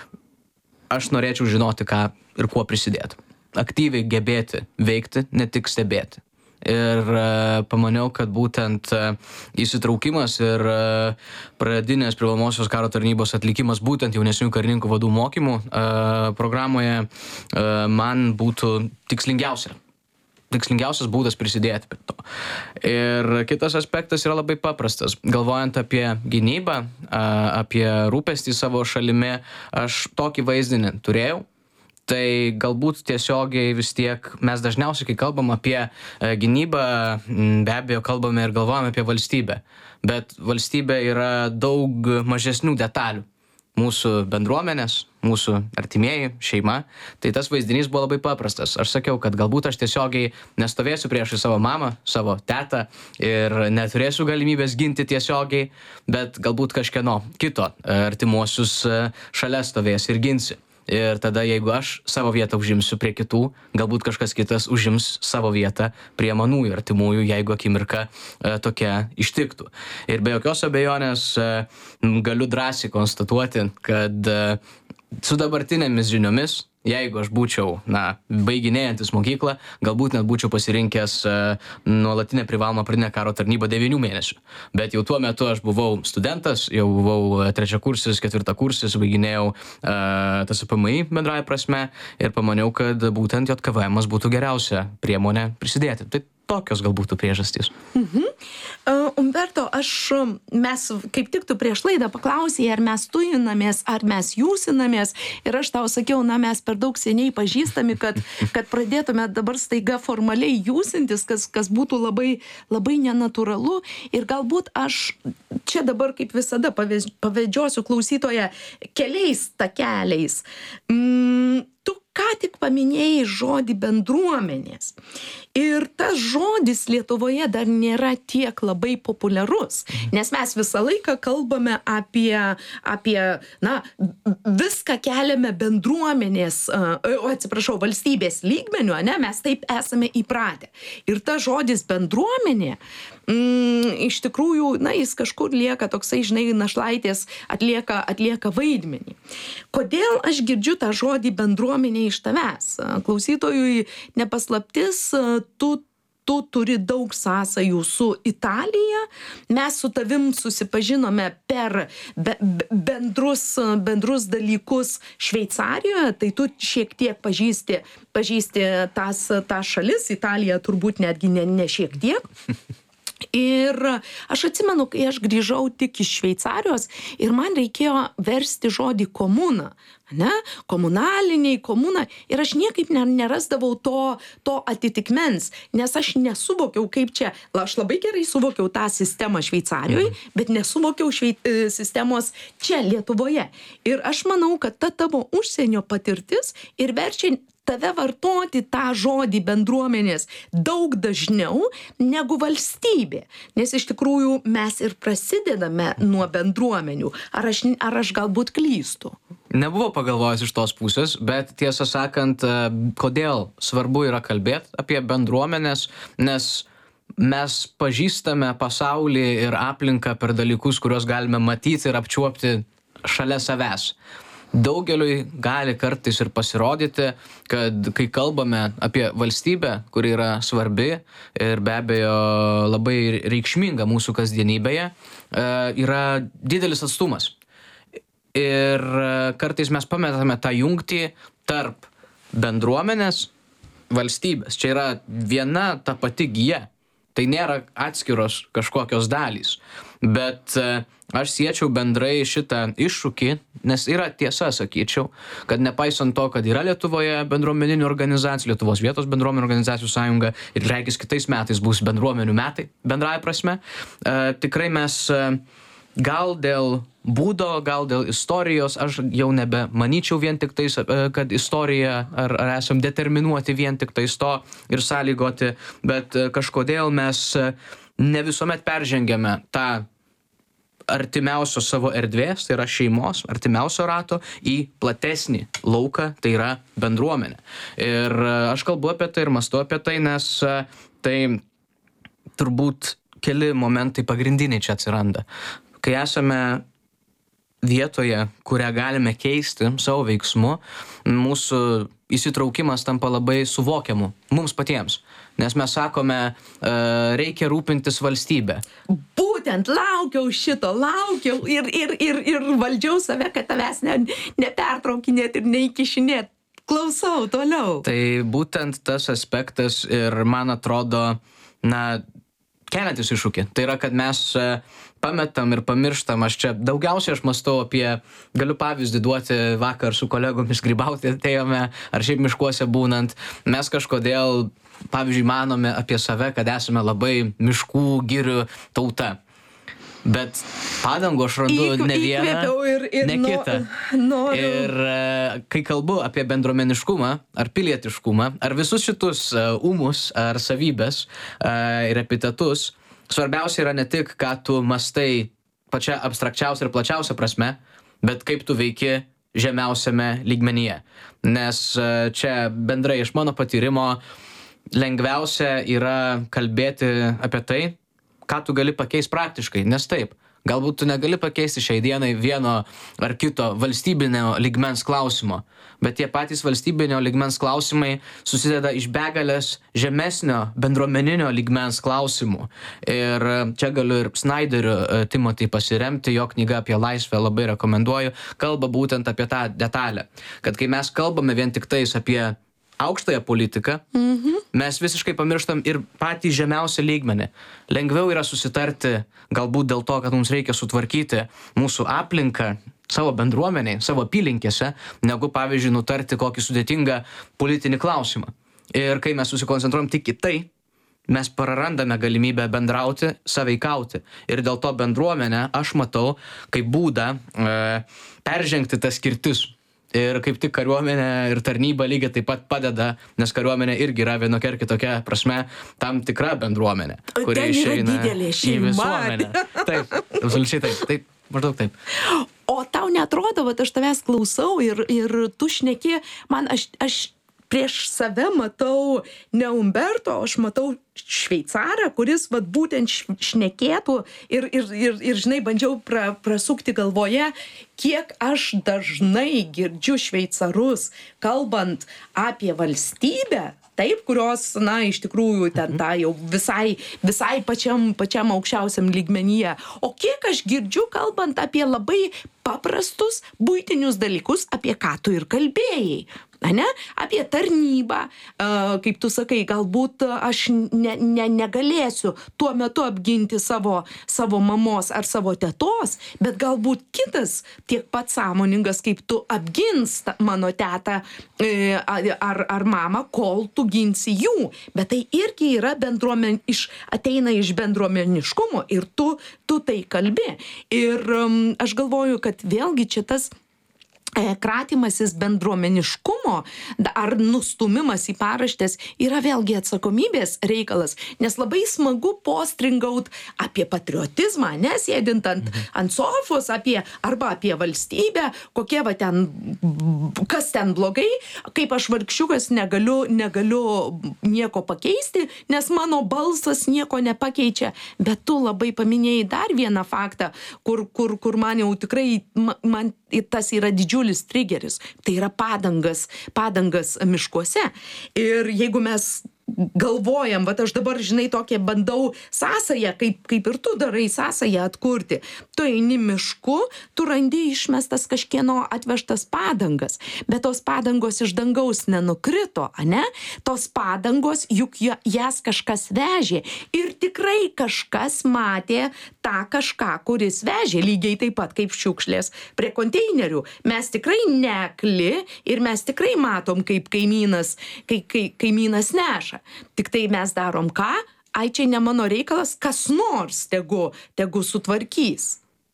aš norėčiau žinoti, ką ir kuo prisidėti. Aktyviai gebėti veikti, ne tik stebėti. Ir pamaniau, kad būtent įsitraukimas ir pradinės privalomosios karo tarnybos atlikimas būtent jaunesnių karininkų vadų mokymų programoje man būtų tikslingiausias būdas prisidėti prie to. Ir kitas aspektas yra labai paprastas. Galvojant apie gynybą, apie rūpestį savo šalimi, aš tokį vaizdinį turėjau. Tai galbūt tiesiogiai vis tiek mes dažniausiai, kai kalbam apie gynybą, be abejo kalbame ir galvojame apie valstybę. Bet valstybė yra daug mažesnių detalių. Mūsų bendruomenės, mūsų artimieji, šeima. Tai tas vaizdinys buvo labai paprastas. Aš sakiau, kad galbūt aš tiesiogiai nestovėsiu priešai savo mamą, savo tetą ir neturėsiu galimybės ginti tiesiogiai, bet galbūt kažkieno kito artimuosius šalia stovės ir ginsi. Ir tada, jeigu aš savo vietą užimsiu prie kitų, galbūt kažkas kitas užims savo vietą prie manųjų artimųjų, jeigu akimirka tokia ištiktų. Ir be jokios abejonės galiu drąsiai konstatuoti, kad su dabartinėmis žiniomis, jeigu aš būčiau, baiginėjantis mokyklą, galbūt net būčiau pasirinkęs nuolatinę privalomą pradinę karo tarnybą 9 mėnesių. Bet jau tuo metu aš buvau studentas, jau buvau 3 kursis, 4 kursis, baiginėjau TSPMI bendraja prasme ir pamaniau, kad būtent JKVM būtų geriausia priemonė prisidėti. Tai tokios galbūt priežastys. Umberto, mes kaip tik tu prieš laidą paklausėjai, ar mes tujinamės, ar mes jūsinamės, ir aš tau sakiau, mes per daug seniai pažįstami, kad pradėtume dabar staiga formaliai jūsintis, kas būtų labai, labai nenatūralu, ir galbūt aš čia dabar kaip visada pavedžiosiu klausytoją keliais takeliais. Tu ką tik paminėjai žodį bendruomenės. Ir tas žodis Lietuvoje dar nėra tiek labai populiarus, nes mes visą laiką kalbame apie viską keliame bendruomenės, valstybės lygmeniu, mes taip esame įpratę. Ir tas žodis bendruomenė, iš tikrųjų, jis kažkur lieka toksai, našlaitės atlieka vaidmenį. Kodėl aš girdžiu tą žodį bendruomenė iš tavęs? Klausytojui nepaslaptis, tu turi daug sąsajų su Italija. Mes su tavim susipažinome per bendrus dalykus Šveicarijoje, tai tu šiek tiek pažįsti tą šalis, Italija turbūt netgi ne šiek tiek. Ir aš atsimenu, kai aš grįžau tik iš Šveicarijos ir man reikėjo versti žodį komuna, komunaliniai, komuna, ir aš niekaip nerasdavau to atitikmens, nes aš nesuvokiau, kaip čia, aš labai gerai suvokiau tą sistemą Šveicarijoje, bet nesuvokiau sistemos čia Lietuvoje. Ir aš manau, kad ta tavo užsienio patirtis ir verčia tave vartoti tą žodį bendruomenės daug dažniau negu valstybė. Nes iš tikrųjų mes ir prasidedame nuo bendruomenių. Ar aš galbūt klystu? Nebuvau pagalvojęs iš tos pusės, bet tiesą sakant, kodėl svarbu yra kalbėti apie bendruomenės, nes mes pažįstame pasaulį ir aplinką per dalykus, kuriuos galime matyti ir apčiuopti šalia savęs. Daugeliui gali kartais ir pasirodyti, kad kai kalbame apie valstybę, kuri yra svarbi ir be abejo labai reikšminga mūsų kasdienybėje, yra didelis atstumas. Ir kartais mes pametame tą jungtį tarp bendruomenės, valstybės. Čia yra viena ta pati gija. Tai nėra atskiros kažkokios dalys. Bet aš siečiau bendrai šitą iššūkį, nes yra tiesa, sakyčiau, kad nepaisant to, kad yra Lietuvoje bendruomeninių organizacijų, Lietuvos vietos bendruomenių organizacijų sąjunga ir regis kitais metais bus bendruomenių metai, bendraja prasme, tikrai mes gal dėl būdo, gal dėl istorijos, aš jau nebemanyčiau vien tik tais, kad istorija ar esam determinuoti vien tik tais to ir sąlygoti, bet kažkodėl mes ne visuomet peržengiame tą artimiausio savo erdvės, tai yra šeimos, artimiausio rato, į platesnį lauką, tai yra bendruomenė. Ir aš kalbu apie tai ir mąstu apie tai, nes tai turbūt keli momentai pagrindiniai čia atsiranda. Kai esame vietoje, kurią galime keisti savo veiksmu, mūsų įsitraukimas tampa labai suvokiamu mums patiems. Nes mes sakome, reikia rūpintis valstybę. Būtent laukiau ir valdžiau save, kad tavęs nepertraukinėt ir neįkišinėt. Klausau toliau. Tai būtent tas aspektas ir man atrodo, keliantis iššūkį. Tai yra, kad mes pametam ir pamirštam. Daugiausiai aš mąstau apie, galiu pavyzdį duoti, vakar su kolegomis grybauti atėjome, ar šiaip miškuose būnant. Mes kažkodėl, pavyzdžiui, manome apie save, kad esame labai miškų, girių tauta. Bet padangų aš randu ne vieną, ne kitą. Ir kai kalbu apie bendruomeniškumą, ar pilietiškumą, ar visus šitus ūmus, ar savybės, ir epitetus, svarbiausia yra ne tik, ką tu mastai pačia abstrakčiausia ir plačiausia prasme, bet kaip tu veiki žemiausiame lygmenyje. Nes čia bendrai iš mano patyrimo lengviausia yra kalbėti apie tai, ką tu gali pakeisti praktiškai, nes taip, galbūt tu negali pakeisti šiai dienai vieno ar kito valstybinio lygmens klausimo, bet tie patys valstybinio lygmens klausimai susideda iš begalės žemesnio bendruomeninio lygmens klausimų. Ir čia galiu ir Snaideriu Timothy pasiremti, jo knyga apie laisvę labai rekomenduoju, kalba būtent apie tą detalę, kad kai mes kalbame vien tik tais apie aukštąją politiką, mes visiškai pamirštam ir patį žemiausią lygmenį. Lengviau yra susitarti galbūt dėl to, kad mums reikia sutvarkyti mūsų aplinką, savo bendruomeniai, savo apylinkėse, negu, pavyzdžiui, nutarti kokį sudėtingą politinį klausimą. Ir kai mes susikoncentruojam tik į tai, mes prarandame galimybę bendrauti, sąveikauti. Ir dėl to bendruomenę aš matau kaip būdą peržengti tas skirtis. Ir kaip tik kariuomenė ir tarnyba lygiai taip pat padeda, nes kariuomenė irgi yra vienokia ir kitokia prasme tam tikra bendruomenė, kuri išeina į visuomenę. Taip, absoliučiai taip. Taip. Maždaug taip. O tau neatrodo, vat aš tavęs klausau ir tu šneki, man aš prieš save matau ne Umberto, aš matau šveicarą, kuris vat būtent šnekėtų ir žinai, bandžiau prasukti galvoje, kiek aš dažnai girdžiu šveicarus kalbant apie valstybę, taip, kurios, na, iš tikrųjų ten tą jau visai pačiam aukščiausiam lygmenyje. O kiek aš girdžiu, kalbant apie labai paprastus buitinius dalykus, apie ką tu ir kalbėjai. Ane? Apie tarnybą, kaip tu sakai, galbūt aš negalėsiu tuo metu apginti savo mamos ar savo tetos, bet galbūt kitas tiek pat sąmoningas, kaip tu apgins mano tetą ar mamą, kol tu ginsi jų. Bet tai irgi yra ateina iš bendruomeniškumo ir tu tai kalbi. Ir aš galvoju, kad vėlgi čia tas kratymasis bendruomeniškumo ar nustumimas į paraštės yra vėlgi atsakomybės reikalas, nes labai smagu postringaut apie patriotizmą, nesėdint ant sofos, arba apie valstybę, kokie va ten, kas ten blogai, kaip aš vargšiukas negaliu nieko pakeisti, nes mano balsas nieko nepakeičia, bet tu labai paminėjai dar vieną faktą, kur man jau tikrai, man tas yra didžiulis trigeris, tai yra padangas miškuose. Ir jeigu mes galvojam, vat aš dabar, žinai, tokią bandau sąsają, kaip ir tu darai sąsają atkurti. Tu eini mišku, tu randi išmestas kažkieno atvežtas padangas, bet tos padangos iš dangaus nenukrito, ane? Tos padangos, juk jas kažkas vežė ir tikrai kažkas matė tą kažką, kuris vežė, lygiai taip pat kaip šiukšlės prie konteinerių. Mes tikrai neakli ir mes tikrai matom, kaip kaimynas neša. Tik tai mes darom ką? Ai, čia ne mano reikalas, kas nors tegu sutvarkys.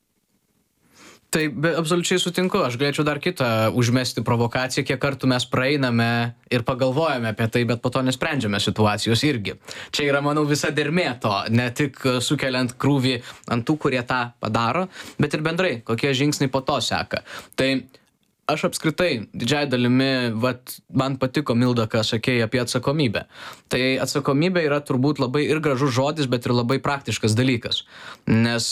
Tai absoliučiai sutinku, aš galėčiau dar kitą užmesti provokaciją, kiek kartų mes praeiname ir pagalvojame apie tai, bet po to nesprendžiame situacijos irgi. Čia yra, manau, visa dermė to, ne tik sukeliant krūvį ant tų, kurie tą padaro, bet ir bendrai, kokie žingsniai po to seka. Tai aš apskritai, didžiai dalimi, man patiko, Milda, ką sakėjai apie atsakomybę. Tai atsakomybė yra turbūt labai ir gražus žodis, bet ir labai praktiškas dalykas. Nes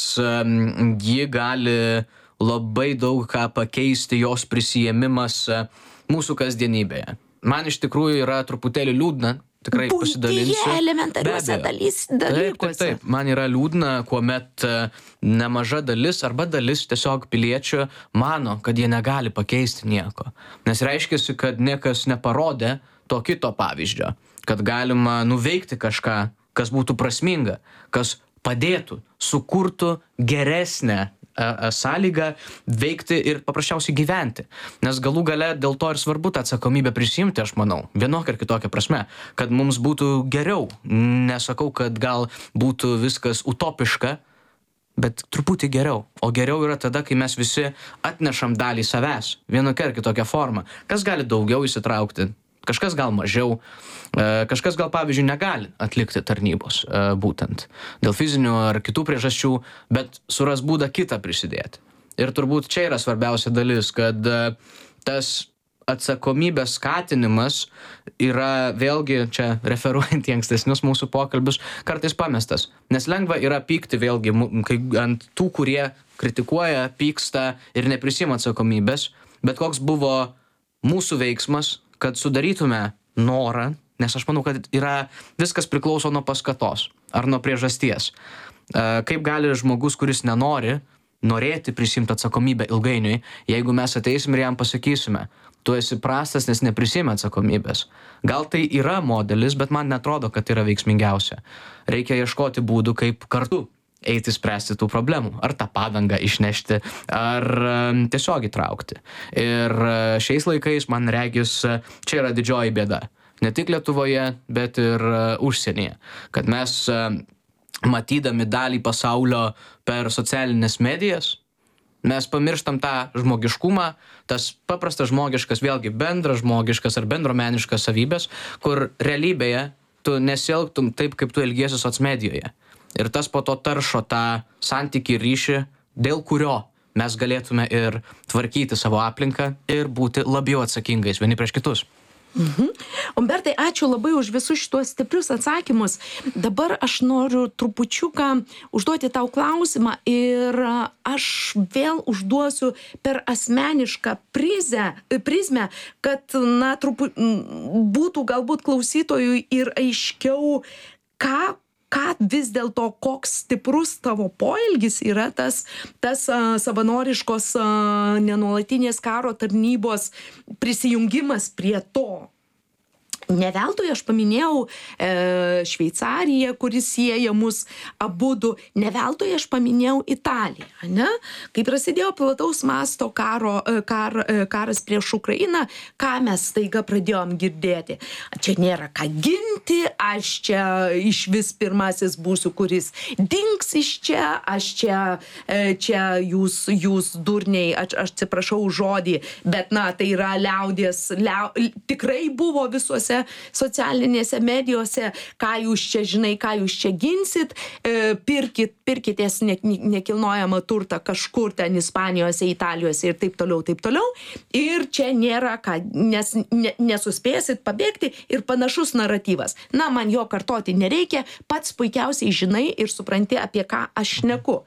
ji gali labai daug ką pakeisti, jos prisijėmimas mūsų kasdienybėje. Man iš tikrųjų yra truputėlį liūdna, tikrai pasidalinsiu. Buityje elementariuose dalykuose. Taip. Man yra liūdna, kuomet nemaža dalis arba dalis tiesiog piliečių mano, kad jie negali pakeisti nieko. Nes reiškiasi, kad niekas neparodė to kito pavyzdžio, kad galima nuveikti kažką, kas būtų prasminga, kas padėtų, sukurtų geresnę sąlygą veikti ir paprasčiausiai gyventi. Nes galų gale dėl to ir svarbu tą atsakomybę prisimti, aš manau, vienokia ir kitokia prasme, kad mums būtų geriau. Nesakau, kad gal būtų viskas utopiška, bet truputį geriau. O geriau yra tada, kai mes visi atnešam dalį savęs, vienokia ir kitokia forma. Kas gali daugiau įsitraukti, kažkas gal mažiau, kažkas gal, pavyzdžiui, negali atlikti tarnybos būtent dėl fizinių ar kitų priežasčių, bet suras būdą kitą prisidėti. Ir turbūt čia yra svarbiausia dalis, kad tas atsakomybės skatinimas yra vėlgi, čia referuojant į ankstesnius mūsų pokalbius, kartais pamestas. Nes lengva yra pykti vėlgi ant tų, kurie kritikuoja, pyksta ir neprisima atsakomybės, bet koks buvo mūsų veiksmas, kad sudarytume norą, nes aš manau, kad viskas priklauso nuo paskatos ar nuo priežasties. Kaip gali žmogus, kuris norėti prisimti atsakomybę ilgainiui, jeigu mes ateisim ir jam pasakysime, tu esi prastas, nes neprisiimi atsakomybės. Gal tai yra modelis, bet man netrodo, kad tai yra veiksmingiausia. Reikia ieškoti būdų, kaip kartu eiti spręsti tų problemų. Ar tą padangą išnešti, ar tiesiog įtraukti. Ir šiais laikais, man regis, čia yra didžioji bėda. Ne tik Lietuvoje, bet ir užsienyje. Kad mes matydami dalį pasaulio per socialinės medijas, mes pamirštam tą žmogiškumą, tas paprastas žmogiškas, vėlgi bendras žmogiškas ar bendromeniškas savybės, kur realybėje tu nesielgtum taip, kaip tu elgiesi socmedijoje. Ir tas po to taršo tą santykį ir ryšį, dėl kurio mes galėtume ir tvarkyti savo aplinką ir būti labiau atsakingais vieni prieš kitus. Umbertai, ačiū labai už visus šitos stiprius atsakymus. Dabar aš noriu trupučiuką užduoti tau klausimą ir aš vėl užduosiu per asmenišką prizmę, kad būtų galbūt klausytojui ir aiškiau, ką vis dėlto, koks stiprus tavo poelgis yra tas savanoriškos nenuolatinės karo tarnybos prisijungimas prie to. Ne veltui aš paminėjau Šveicariją, kuris sieja mus abudu, ne veltui aš paminėjau Italiją, ne? Kai prasidėjo plataus masto karas prieš Ukrainą, ką mes staiga pradėjom girdėti? Čia nėra ką ginti, aš čia išvis pirmasis būsiu, kuris dings iš čia, aš čia jūs durniai, aš atsiprašau žodį, bet tai yra liaudies, tikrai buvo visuose socialinėse medijose, ką jūs čia žinai, ką jūs čia ginsit, pirkitės nekilnojamą turtą kažkur ten Ispanijose, Italijose ir taip toliau. Ir čia nėra ką, nes nesuspėsit pabėgti ir panašus naratyvas. Man jo kartoti nereikia, pats puikiausiai žinai ir supranti, apie ką aš šneku.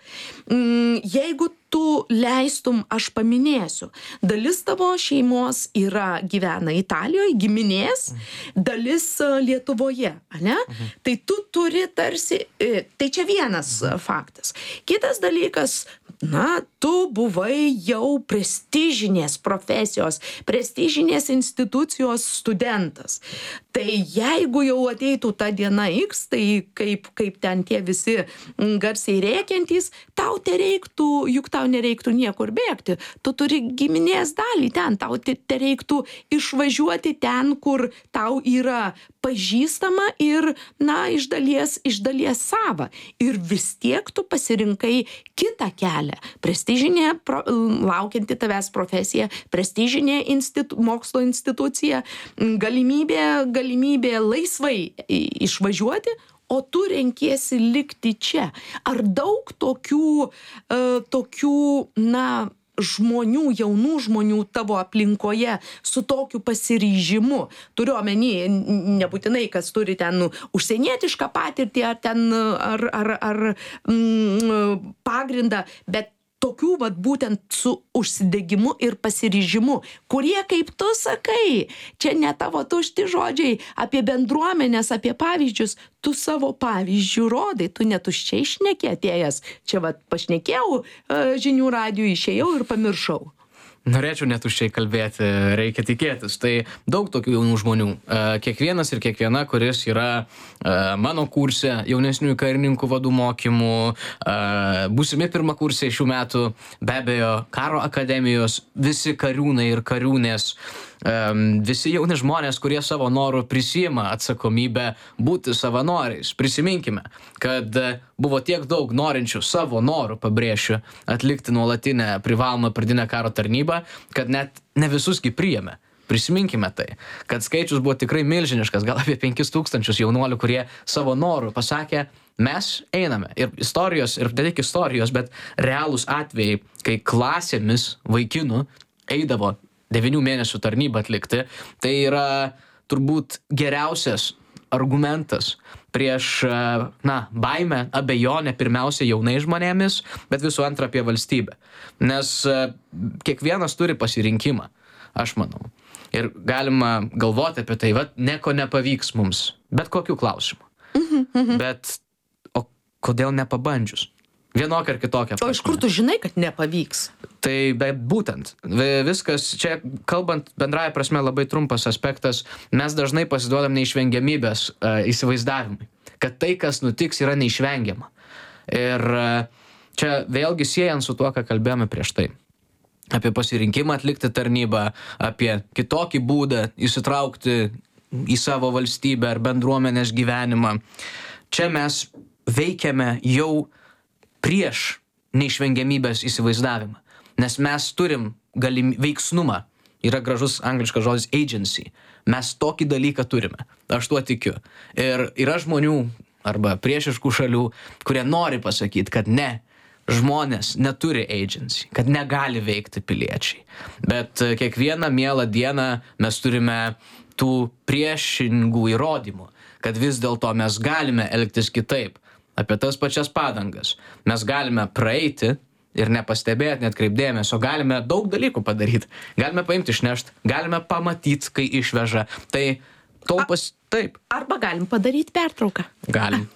Jeigu tu leistum, aš paminėsiu. Dalis tavo šeimos gyvena Italijoje, giminės, dalis Lietuvoje, ne? Tai tu turi tarsi, tai čia vienas faktas. Kitas dalykas, tu buvai jau prestižinės profesijos, prestižinės institucijos studentas. Tai jeigu jau ateitų ta diena X, tai kaip ten tie visi garsiai rėkiantys, tau tereiktų, juk tau nereiktų niekur bėgti. Tu turi giminės dalį ten, tau tereiktų išvažiuoti ten, kur tau yra pažįstama ir, iš dalies sava. Ir vis tiek tu pasirinkai kitą kelią. Prestižinė, laukianti tavęs profesija, prestižinė mokslo institucija, galimybė laisvai išvažiuoti, o tu renkiesi likti čia. Ar daug tokių žmonių, jaunų žmonių tavo aplinkoje su tokiu pasiryžimu? Turiu omeny, nebūtinai, kas turi ten užsienietišką patirtį ar pagrindą, bet tokių būtent su užsidegimu ir pasiryžimu, kurie, kaip tu sakai, čia ne tavo tušti žodžiai, apie bendruomenės, apie pavyzdžius, tu savo pavyzdžių rodai, tu netuščiai šneki atėjęs. Čia pašnekėjau žinių radijui, išėjau ir pamiršau. Norėčiau netuščiai kalbėti, reikia tikėtis. Tai daug tokių jaunų žmonių. Kiekvienas ir kiekviena, kuris yra mano kurse, jaunesniųjų karininkų vadų mokymų, būsimi pirmakursiai šių metų, be abejo, karo akademijos, visi kariūnai ir kariūnės, visi jauni žmonės, kurie savo norų prisiima atsakomybę būti savanoriais. Prisiminkime, kad buvo tiek daug norinčių savo norų, pabrėšiu, atlikti nuolatinę privalomą pradinę karo tarnybą, kad net ne visusgi priėmė. Prisiminkime tai, kad skaičius buvo tikrai milžiniškas, gal apie 5000 jaunuolių, kurie savo norų pasakė, mes einame. Ir istorijos, ir ne tik istorijos, bet realūs atvejai, kai klasėmis vaikinų eidavo 9 mėnesių tarnybą atlikti, tai yra turbūt geriausias argumentas prieš baimę, abejonę pirmiausia jaunai žmonėmis, bet visų antra apie valstybę. Nes kiekvienas turi pasirinkimą, aš manau. Ir galima galvoti apie tai, nieko nepavyks mums, bet kokiu klausimu. Bet o kodėl nepabandžius? Vienokia ar kitokia. O iš kur tu žinai, kad nepavyks? Tai būtent, viskas, čia kalbant bendraja prasme labai trumpas aspektas, mes dažnai pasiduodam neišvengiamybės įsivaizdavimui, kad tai, kas nutiks, yra neišvengiama. Ir čia vėlgi siejant su tuo, ką kalbėjome prieš tai. Apie pasirinkimą atlikti tarnybą, apie kitokį būdą įsitraukti į savo valstybę ar bendruomenės gyvenimą. Čia mes veikiame jau prieš neišvengiamybės įsivaizdavimą, nes mes turim veiksnumą, yra gražus angliškas žodis agency, mes tokį dalyką turime, aš tuo tikiu. Ir yra žmonių arba priešiškų šalių, kurie nori pasakyti, kad ne, žmonės neturi agency, kad negali veikti piliečiai. Bet kiekvieną mielą dieną mes turime tų priešingų įrodymų, kad vis dėlto mes galime elgtis kitaip. Apie tas pačias padangas. Mes galime praeiti ir nepastebėti, net kreipdėmėsio, galime daug dalykų padaryti. Galime paimti išnešti, galime pamatyti, kai išveža. Tai taupas taip. Arba galim padaryti pertrauką. Galim.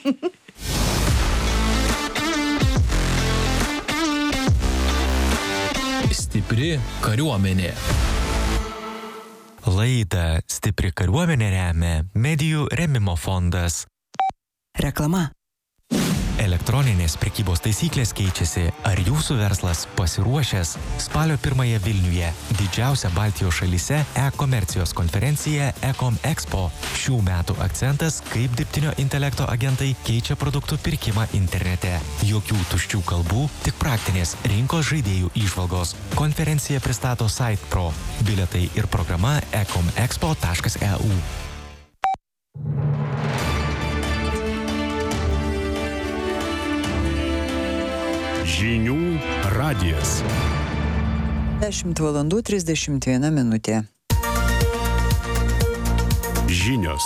Stipri kariuomenė. Laidą Stipri kariuomenė remia Medijų rėmimo fondas. Reklama. Elektroninės prekybos taisyklės keičiasi. Ar jūsų verslas pasiruošęs? Spalio 1 Vilniuje didžiausia Baltijos šalyse e-komercijos konferencija Ecom Expo. Šių metų akcentas, kaip dirbtinio intelekto agentai keičia produktų pirkimą internete. Jokių tuščių kalbų, tik praktinės rinkos žaidėjų įžvalgos. Konferencija pristato SitePro. Bilietai ir programa ecomexpo.eu. Žinių radijas. 10:31 minutė. Žinios.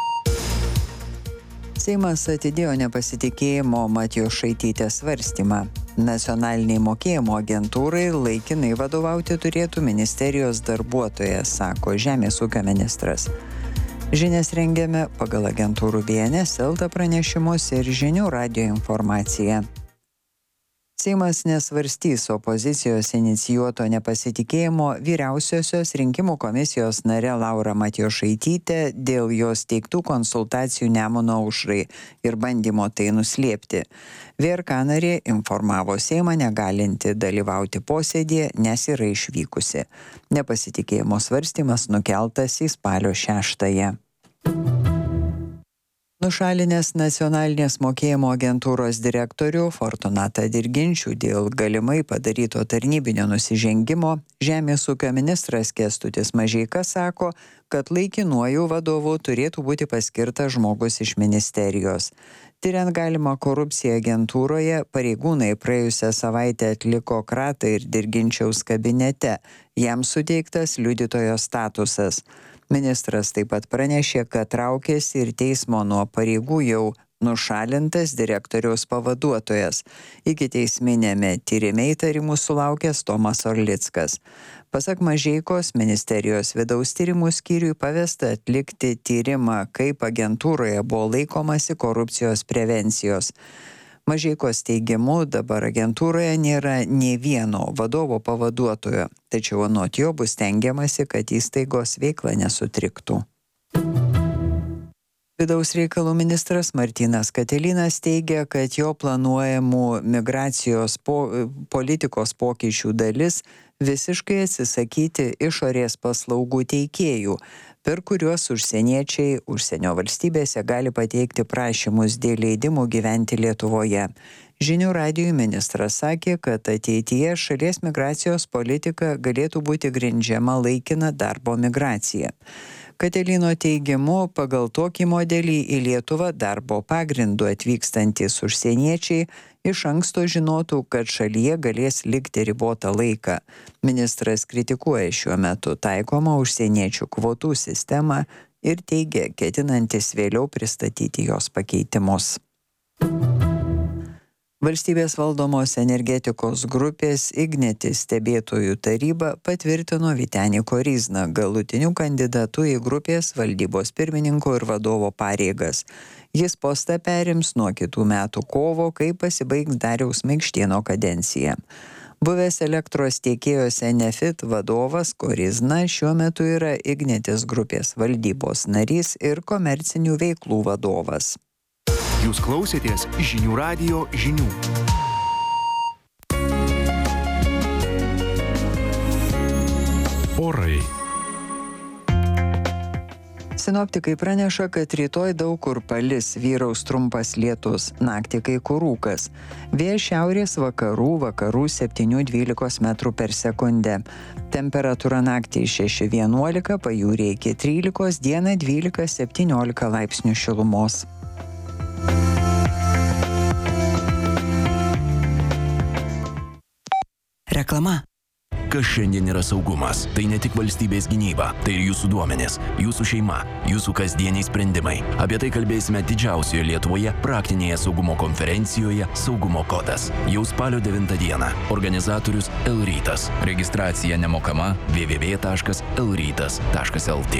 Seimas atidėjo nepasitikėjimo Matijošaitytės svarstymą. Nacionaliniai mokėjimo agentūrai laikinai vadovauti turėtų ministerijos darbuotojas, sako Žemės ūkio ministras. Žinias rengiame pagal agentūrų BNS LT pranešimus ir Žinių radijo informaciją. Seimas nesvarstys opozicijos inicijuoto nepasitikėjimo Vyriausiosios rinkimų komisijos nare Laura Matijošaitytė dėl jos teiktų konsultacijų Nemuno aušrai ir bandymo tai nuslėpti. VRK narė informavo Seimą negalinti dalyvauti posėdėje, nes yra išvykusi. Nepasitikėjimo svarstymas nukeltas į spalio 6. Nušalinęs nacionalinės mokėjimo agentūros direktorių Fortunatą Dirginčių dėl galimai padaryto tarnybinio nusižengimo, Žemės ūkio ministras Kęstutis Mažeika sako, kad laikinuoju vadovu turėtų būti paskirtas žmogus iš ministerijos. Tiriant galimą korupciją agentūroje, pareigūnai praėjusią savaitę atliko kratą ir Dirginčiaus kabinete. Jam suteiktas liudytojo statusas. Ministras taip pat pranešė, kad traukėsi ir teismo nuo pareigų jau nušalintas direktoriaus pavaduotojas. Ikiteisminėme tyrime įtarimų sulaukęs Tomas Orlickas. Pasak Mažeikos, ministerijos vidaus tyrimų skyriui pavesta atlikti tyrimą, kaip agentūroje buvo laikomasi korupcijos prevencijos. Mažeikos teigimu, dabar agentūroje nėra nė vieno vadovo pavaduotojo, tačiau anot jo bus stengiamasi, kad įstaigos veikla nesutriktų. Vidaus reikalų ministras Martynas Katilinas teigia, kad jo planuojamų migracijos politikos pokyčių dalis visiškai atsisakyti išorės paslaugų teikėjų, per kuriuos užsieniečiai užsienio valstybėse gali pateikti prašymus dėl leidimų gyventi Lietuvoje. Žinių radijui ministras sakė, kad ateityje šalies migracijos politika galėtų būti grindžiama laikina darbo migracija. Katilino teigimu, pagal tokį modelį į Lietuvą darbo pagrindu atvykstantys užsieniečiai iš anksto žinotų, kad šalyje galės likti ribotą laiką. Ministras kritikuoja šiuo metu taikomą užsieniečių kvotų sistemą ir teigia, ketinantis vėliau pristatyti jos pakeitimus. Valstybės valdomos energetikos grupės Ignitis stebėtojų taryba patvirtino Vytenį Koryzną galutiniu kandidatu į grupės valdybos pirmininko ir vadovo pareigas. Jis postą perims nuo kitų metų kovo, kai pasibaigs Dariaus Maikštėno kadencija. Buvęs elektros tiekėjos Enefit vadovas Koryzna šiuo metu yra Ignitis grupės valdybos narys ir komercinių veiklų vadovas. Jūs klausėtės Žinių radijo žinių. Orai. Sinoptikai praneša, kad rytoj daug kur palis, vyraus trumpas lietus, naktį kai kur rūkas. Vėjas šiaurės vakarų 7-12 metrų per sekundę. Temperatūra naktį 6-11, pajūryje iki 13, dieną 12-17 laipsnių šilumos. Reklama. Kas šiandien yra saugumas? Tai ne tik valstybės gynyba, tai ir jūsų duomenys, jūsų šeima, jūsų kasdieniai sprendimai. Apie tai kalbėsime didžiausioje Lietuvoje praktinėje saugumo konferencijoje Saugumo kodas. Jau spalio 9 dieną. Organizatorius L-Rytas. Registracija nemokama www.lrytas.lt.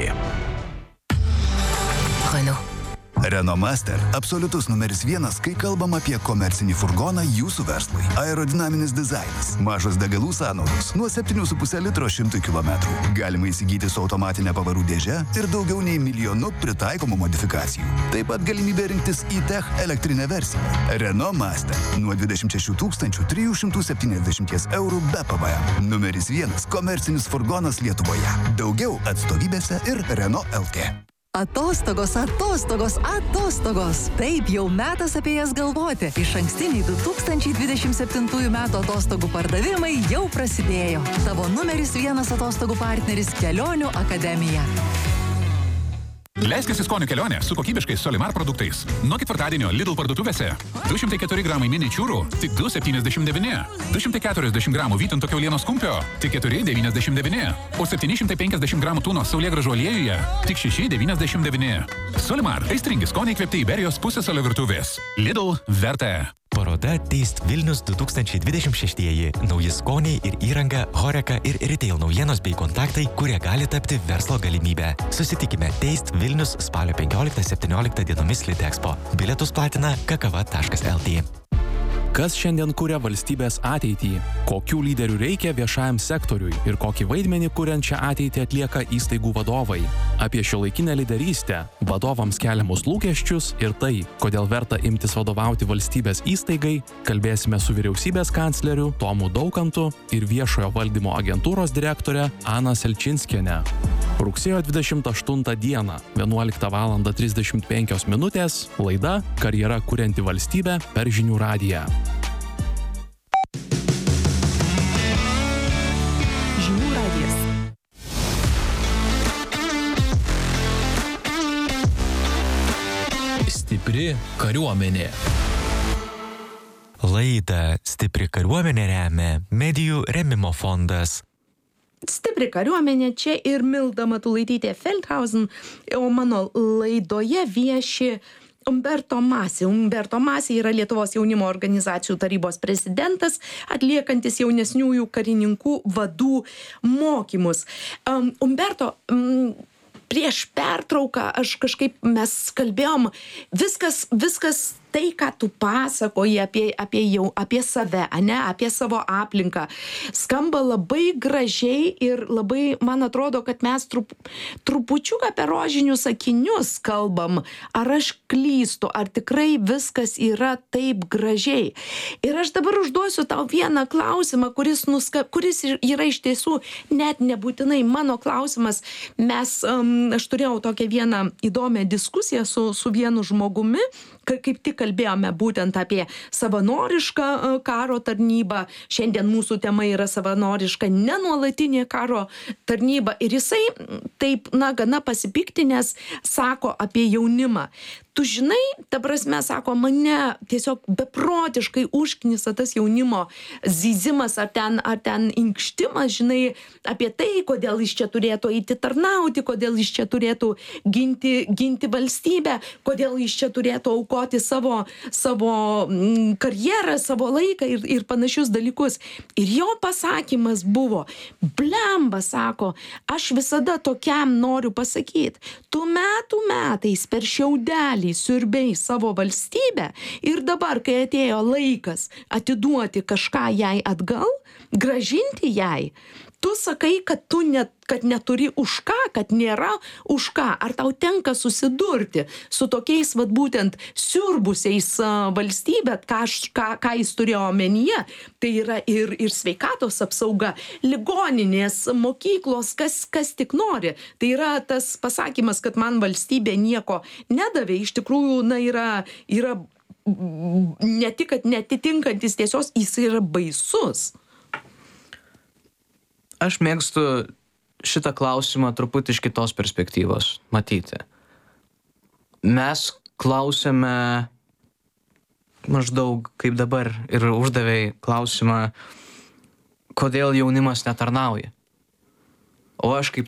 Renault. Renault Master – absoliutus numeris 1, kai kalbam apie komercinį furgoną jūsų verslui. Aerodinaminis dizainas, mažos degalų sąnaudos, nuo 7,5 litro 100 km. Galima įsigyti su automatinė pavarų dėže ir daugiau nei 1 milijonu pritaikomų modifikacijų. Taip pat galimybė rinktis e-Tech elektrinę versiją. Renault Master – nuo 26 370 eurų be PVM. Numeris 1 komercinis furgonas Lietuvoje. Daugiau atstovybėse ir Renault LT. Atostogos, atostogos, atostogos. Taip, jau metas apie jas galvoti. Išankstiniai 2027 metų atostogų pardavimai jau prasidėjo. Tavo numeris 1 atostogų partneris Kelionių akademija. Leiskis į skonių kelionę su kokybiškais Solimar produktais. Nuo ketvirtadienio Lidl parduotuvėse 204 gramai mini čiūrų tik 2,79. 240 gramų vytinto kiaulienos kumpio tik 4,99. O 750 gramų tūnos saulėgrąžų aliejuje tik 6,99. Solimar – aistringi skoniai įkvėpti Iberijos pusiasalio virtuvės. Lidl verta. Paroda Taste Vilnius 2026. Nauji skoniai ir įranga, Horeca ir retail naujienos bei kontaktai, kurie gali tapti verslo galimybę. Susitikime Taste Vilnius spalio 15-17 dienomis Litexpo. Bilietus platina kakava.lt. Kas šiandien kuria valstybės ateitį? Kokių lyderių reikia viešajam sektoriui ir kokį vaidmenį kuriant šią ateitį atlieka įstaigų vadovai? Apie šiuolaikinę lyderystę, vadovams keliamus lūkesčius ir tai, kodėl verta imtis vadovauti valstybės įstaigai, kalbėsime su vyriausybės kancleriu Tomu Daukantu ir viešojo valdymo agentūros direktore Ana Selčinskiene. Rugsėjo 28 dieną, 11:35 minutės, laida Karjera kurianti valstybę per Žinių radiją. Žinių radijas. Stipri kariuomenė. Laidą Stipri kariuomenė remia Medijų rėmimo fondas. Stipri kariuomenė čia ir Milda Matulaitytė Feldhausen, o mano laidoje vieši Umberto Masi. Umberto Masi yra Lietuvos jaunimo organizacijų tarybos prezidentas, atliekantis jaunesniųjų karininkų vadų mokymus. Umberto, prieš pertrauką mes kalbėjom, viskas tai, ką tu pasakoji apie save, apie savo aplinką, skamba labai gražiai ir labai, man atrodo, kad mes trupučiuką apie rožinius akinius kalbam. Ar aš klystu, ar tikrai viskas yra taip gražiai? Ir aš dabar užduosiu tau vieną klausimą, kuris yra iš tiesų net nebūtinai mano klausimas. Aš turėjau tokią vieną įdomią diskusiją su vienu žmogumi, kaip tik kalbėjome būtent apie savanorišką karo tarnybą. Šiandien mūsų tema yra savanoriška nenuolatinė karo tarnyba. Ir jisai taip, gana pasipiktinęs sako apie jaunimą. Tu žinai, ta prasme, sako, mane tiesiog beprotiškai užknisa tas jaunimo zyzimas ar ten inkštimas, žinai, apie tai, kodėl jis čia turėtų eiti tarnauti, kodėl jis čia turėtų ginti valstybę, kodėl jis čia turėtų aukoti savo karjerą, savo laiką ir panašius dalykus. Ir jo pasakymas buvo, blemba, sako, aš visada tokiam noriu pasakyti, tu metais per šiaudelį normaliai siurbiai savo valstybę ir dabar, kai atėjo laikas atiduoti kažką jai atgal, grąžinti jai, tu sakai, kad neturi už ką, kad nėra už ką. Ar tau tenka susidurti su tokiais, vat būtent, siurbusiais valstybė, ką jis turėjo omenyje, tai yra ir sveikatos apsauga, ligoninės, mokyklos, kas tik nori. Tai yra tas pasakymas, kad man valstybė nieko nedavė, iš tikrųjų, yra ne tik, kad netitinkantis tiesos, jis yra baisus. Aš mėgstu šitą klausimą truputį iš kitos perspektyvos matyti. Mes klausėme maždaug kaip dabar ir uždavėjai klausimą, kodėl jaunimas netarnauja. O aš kaip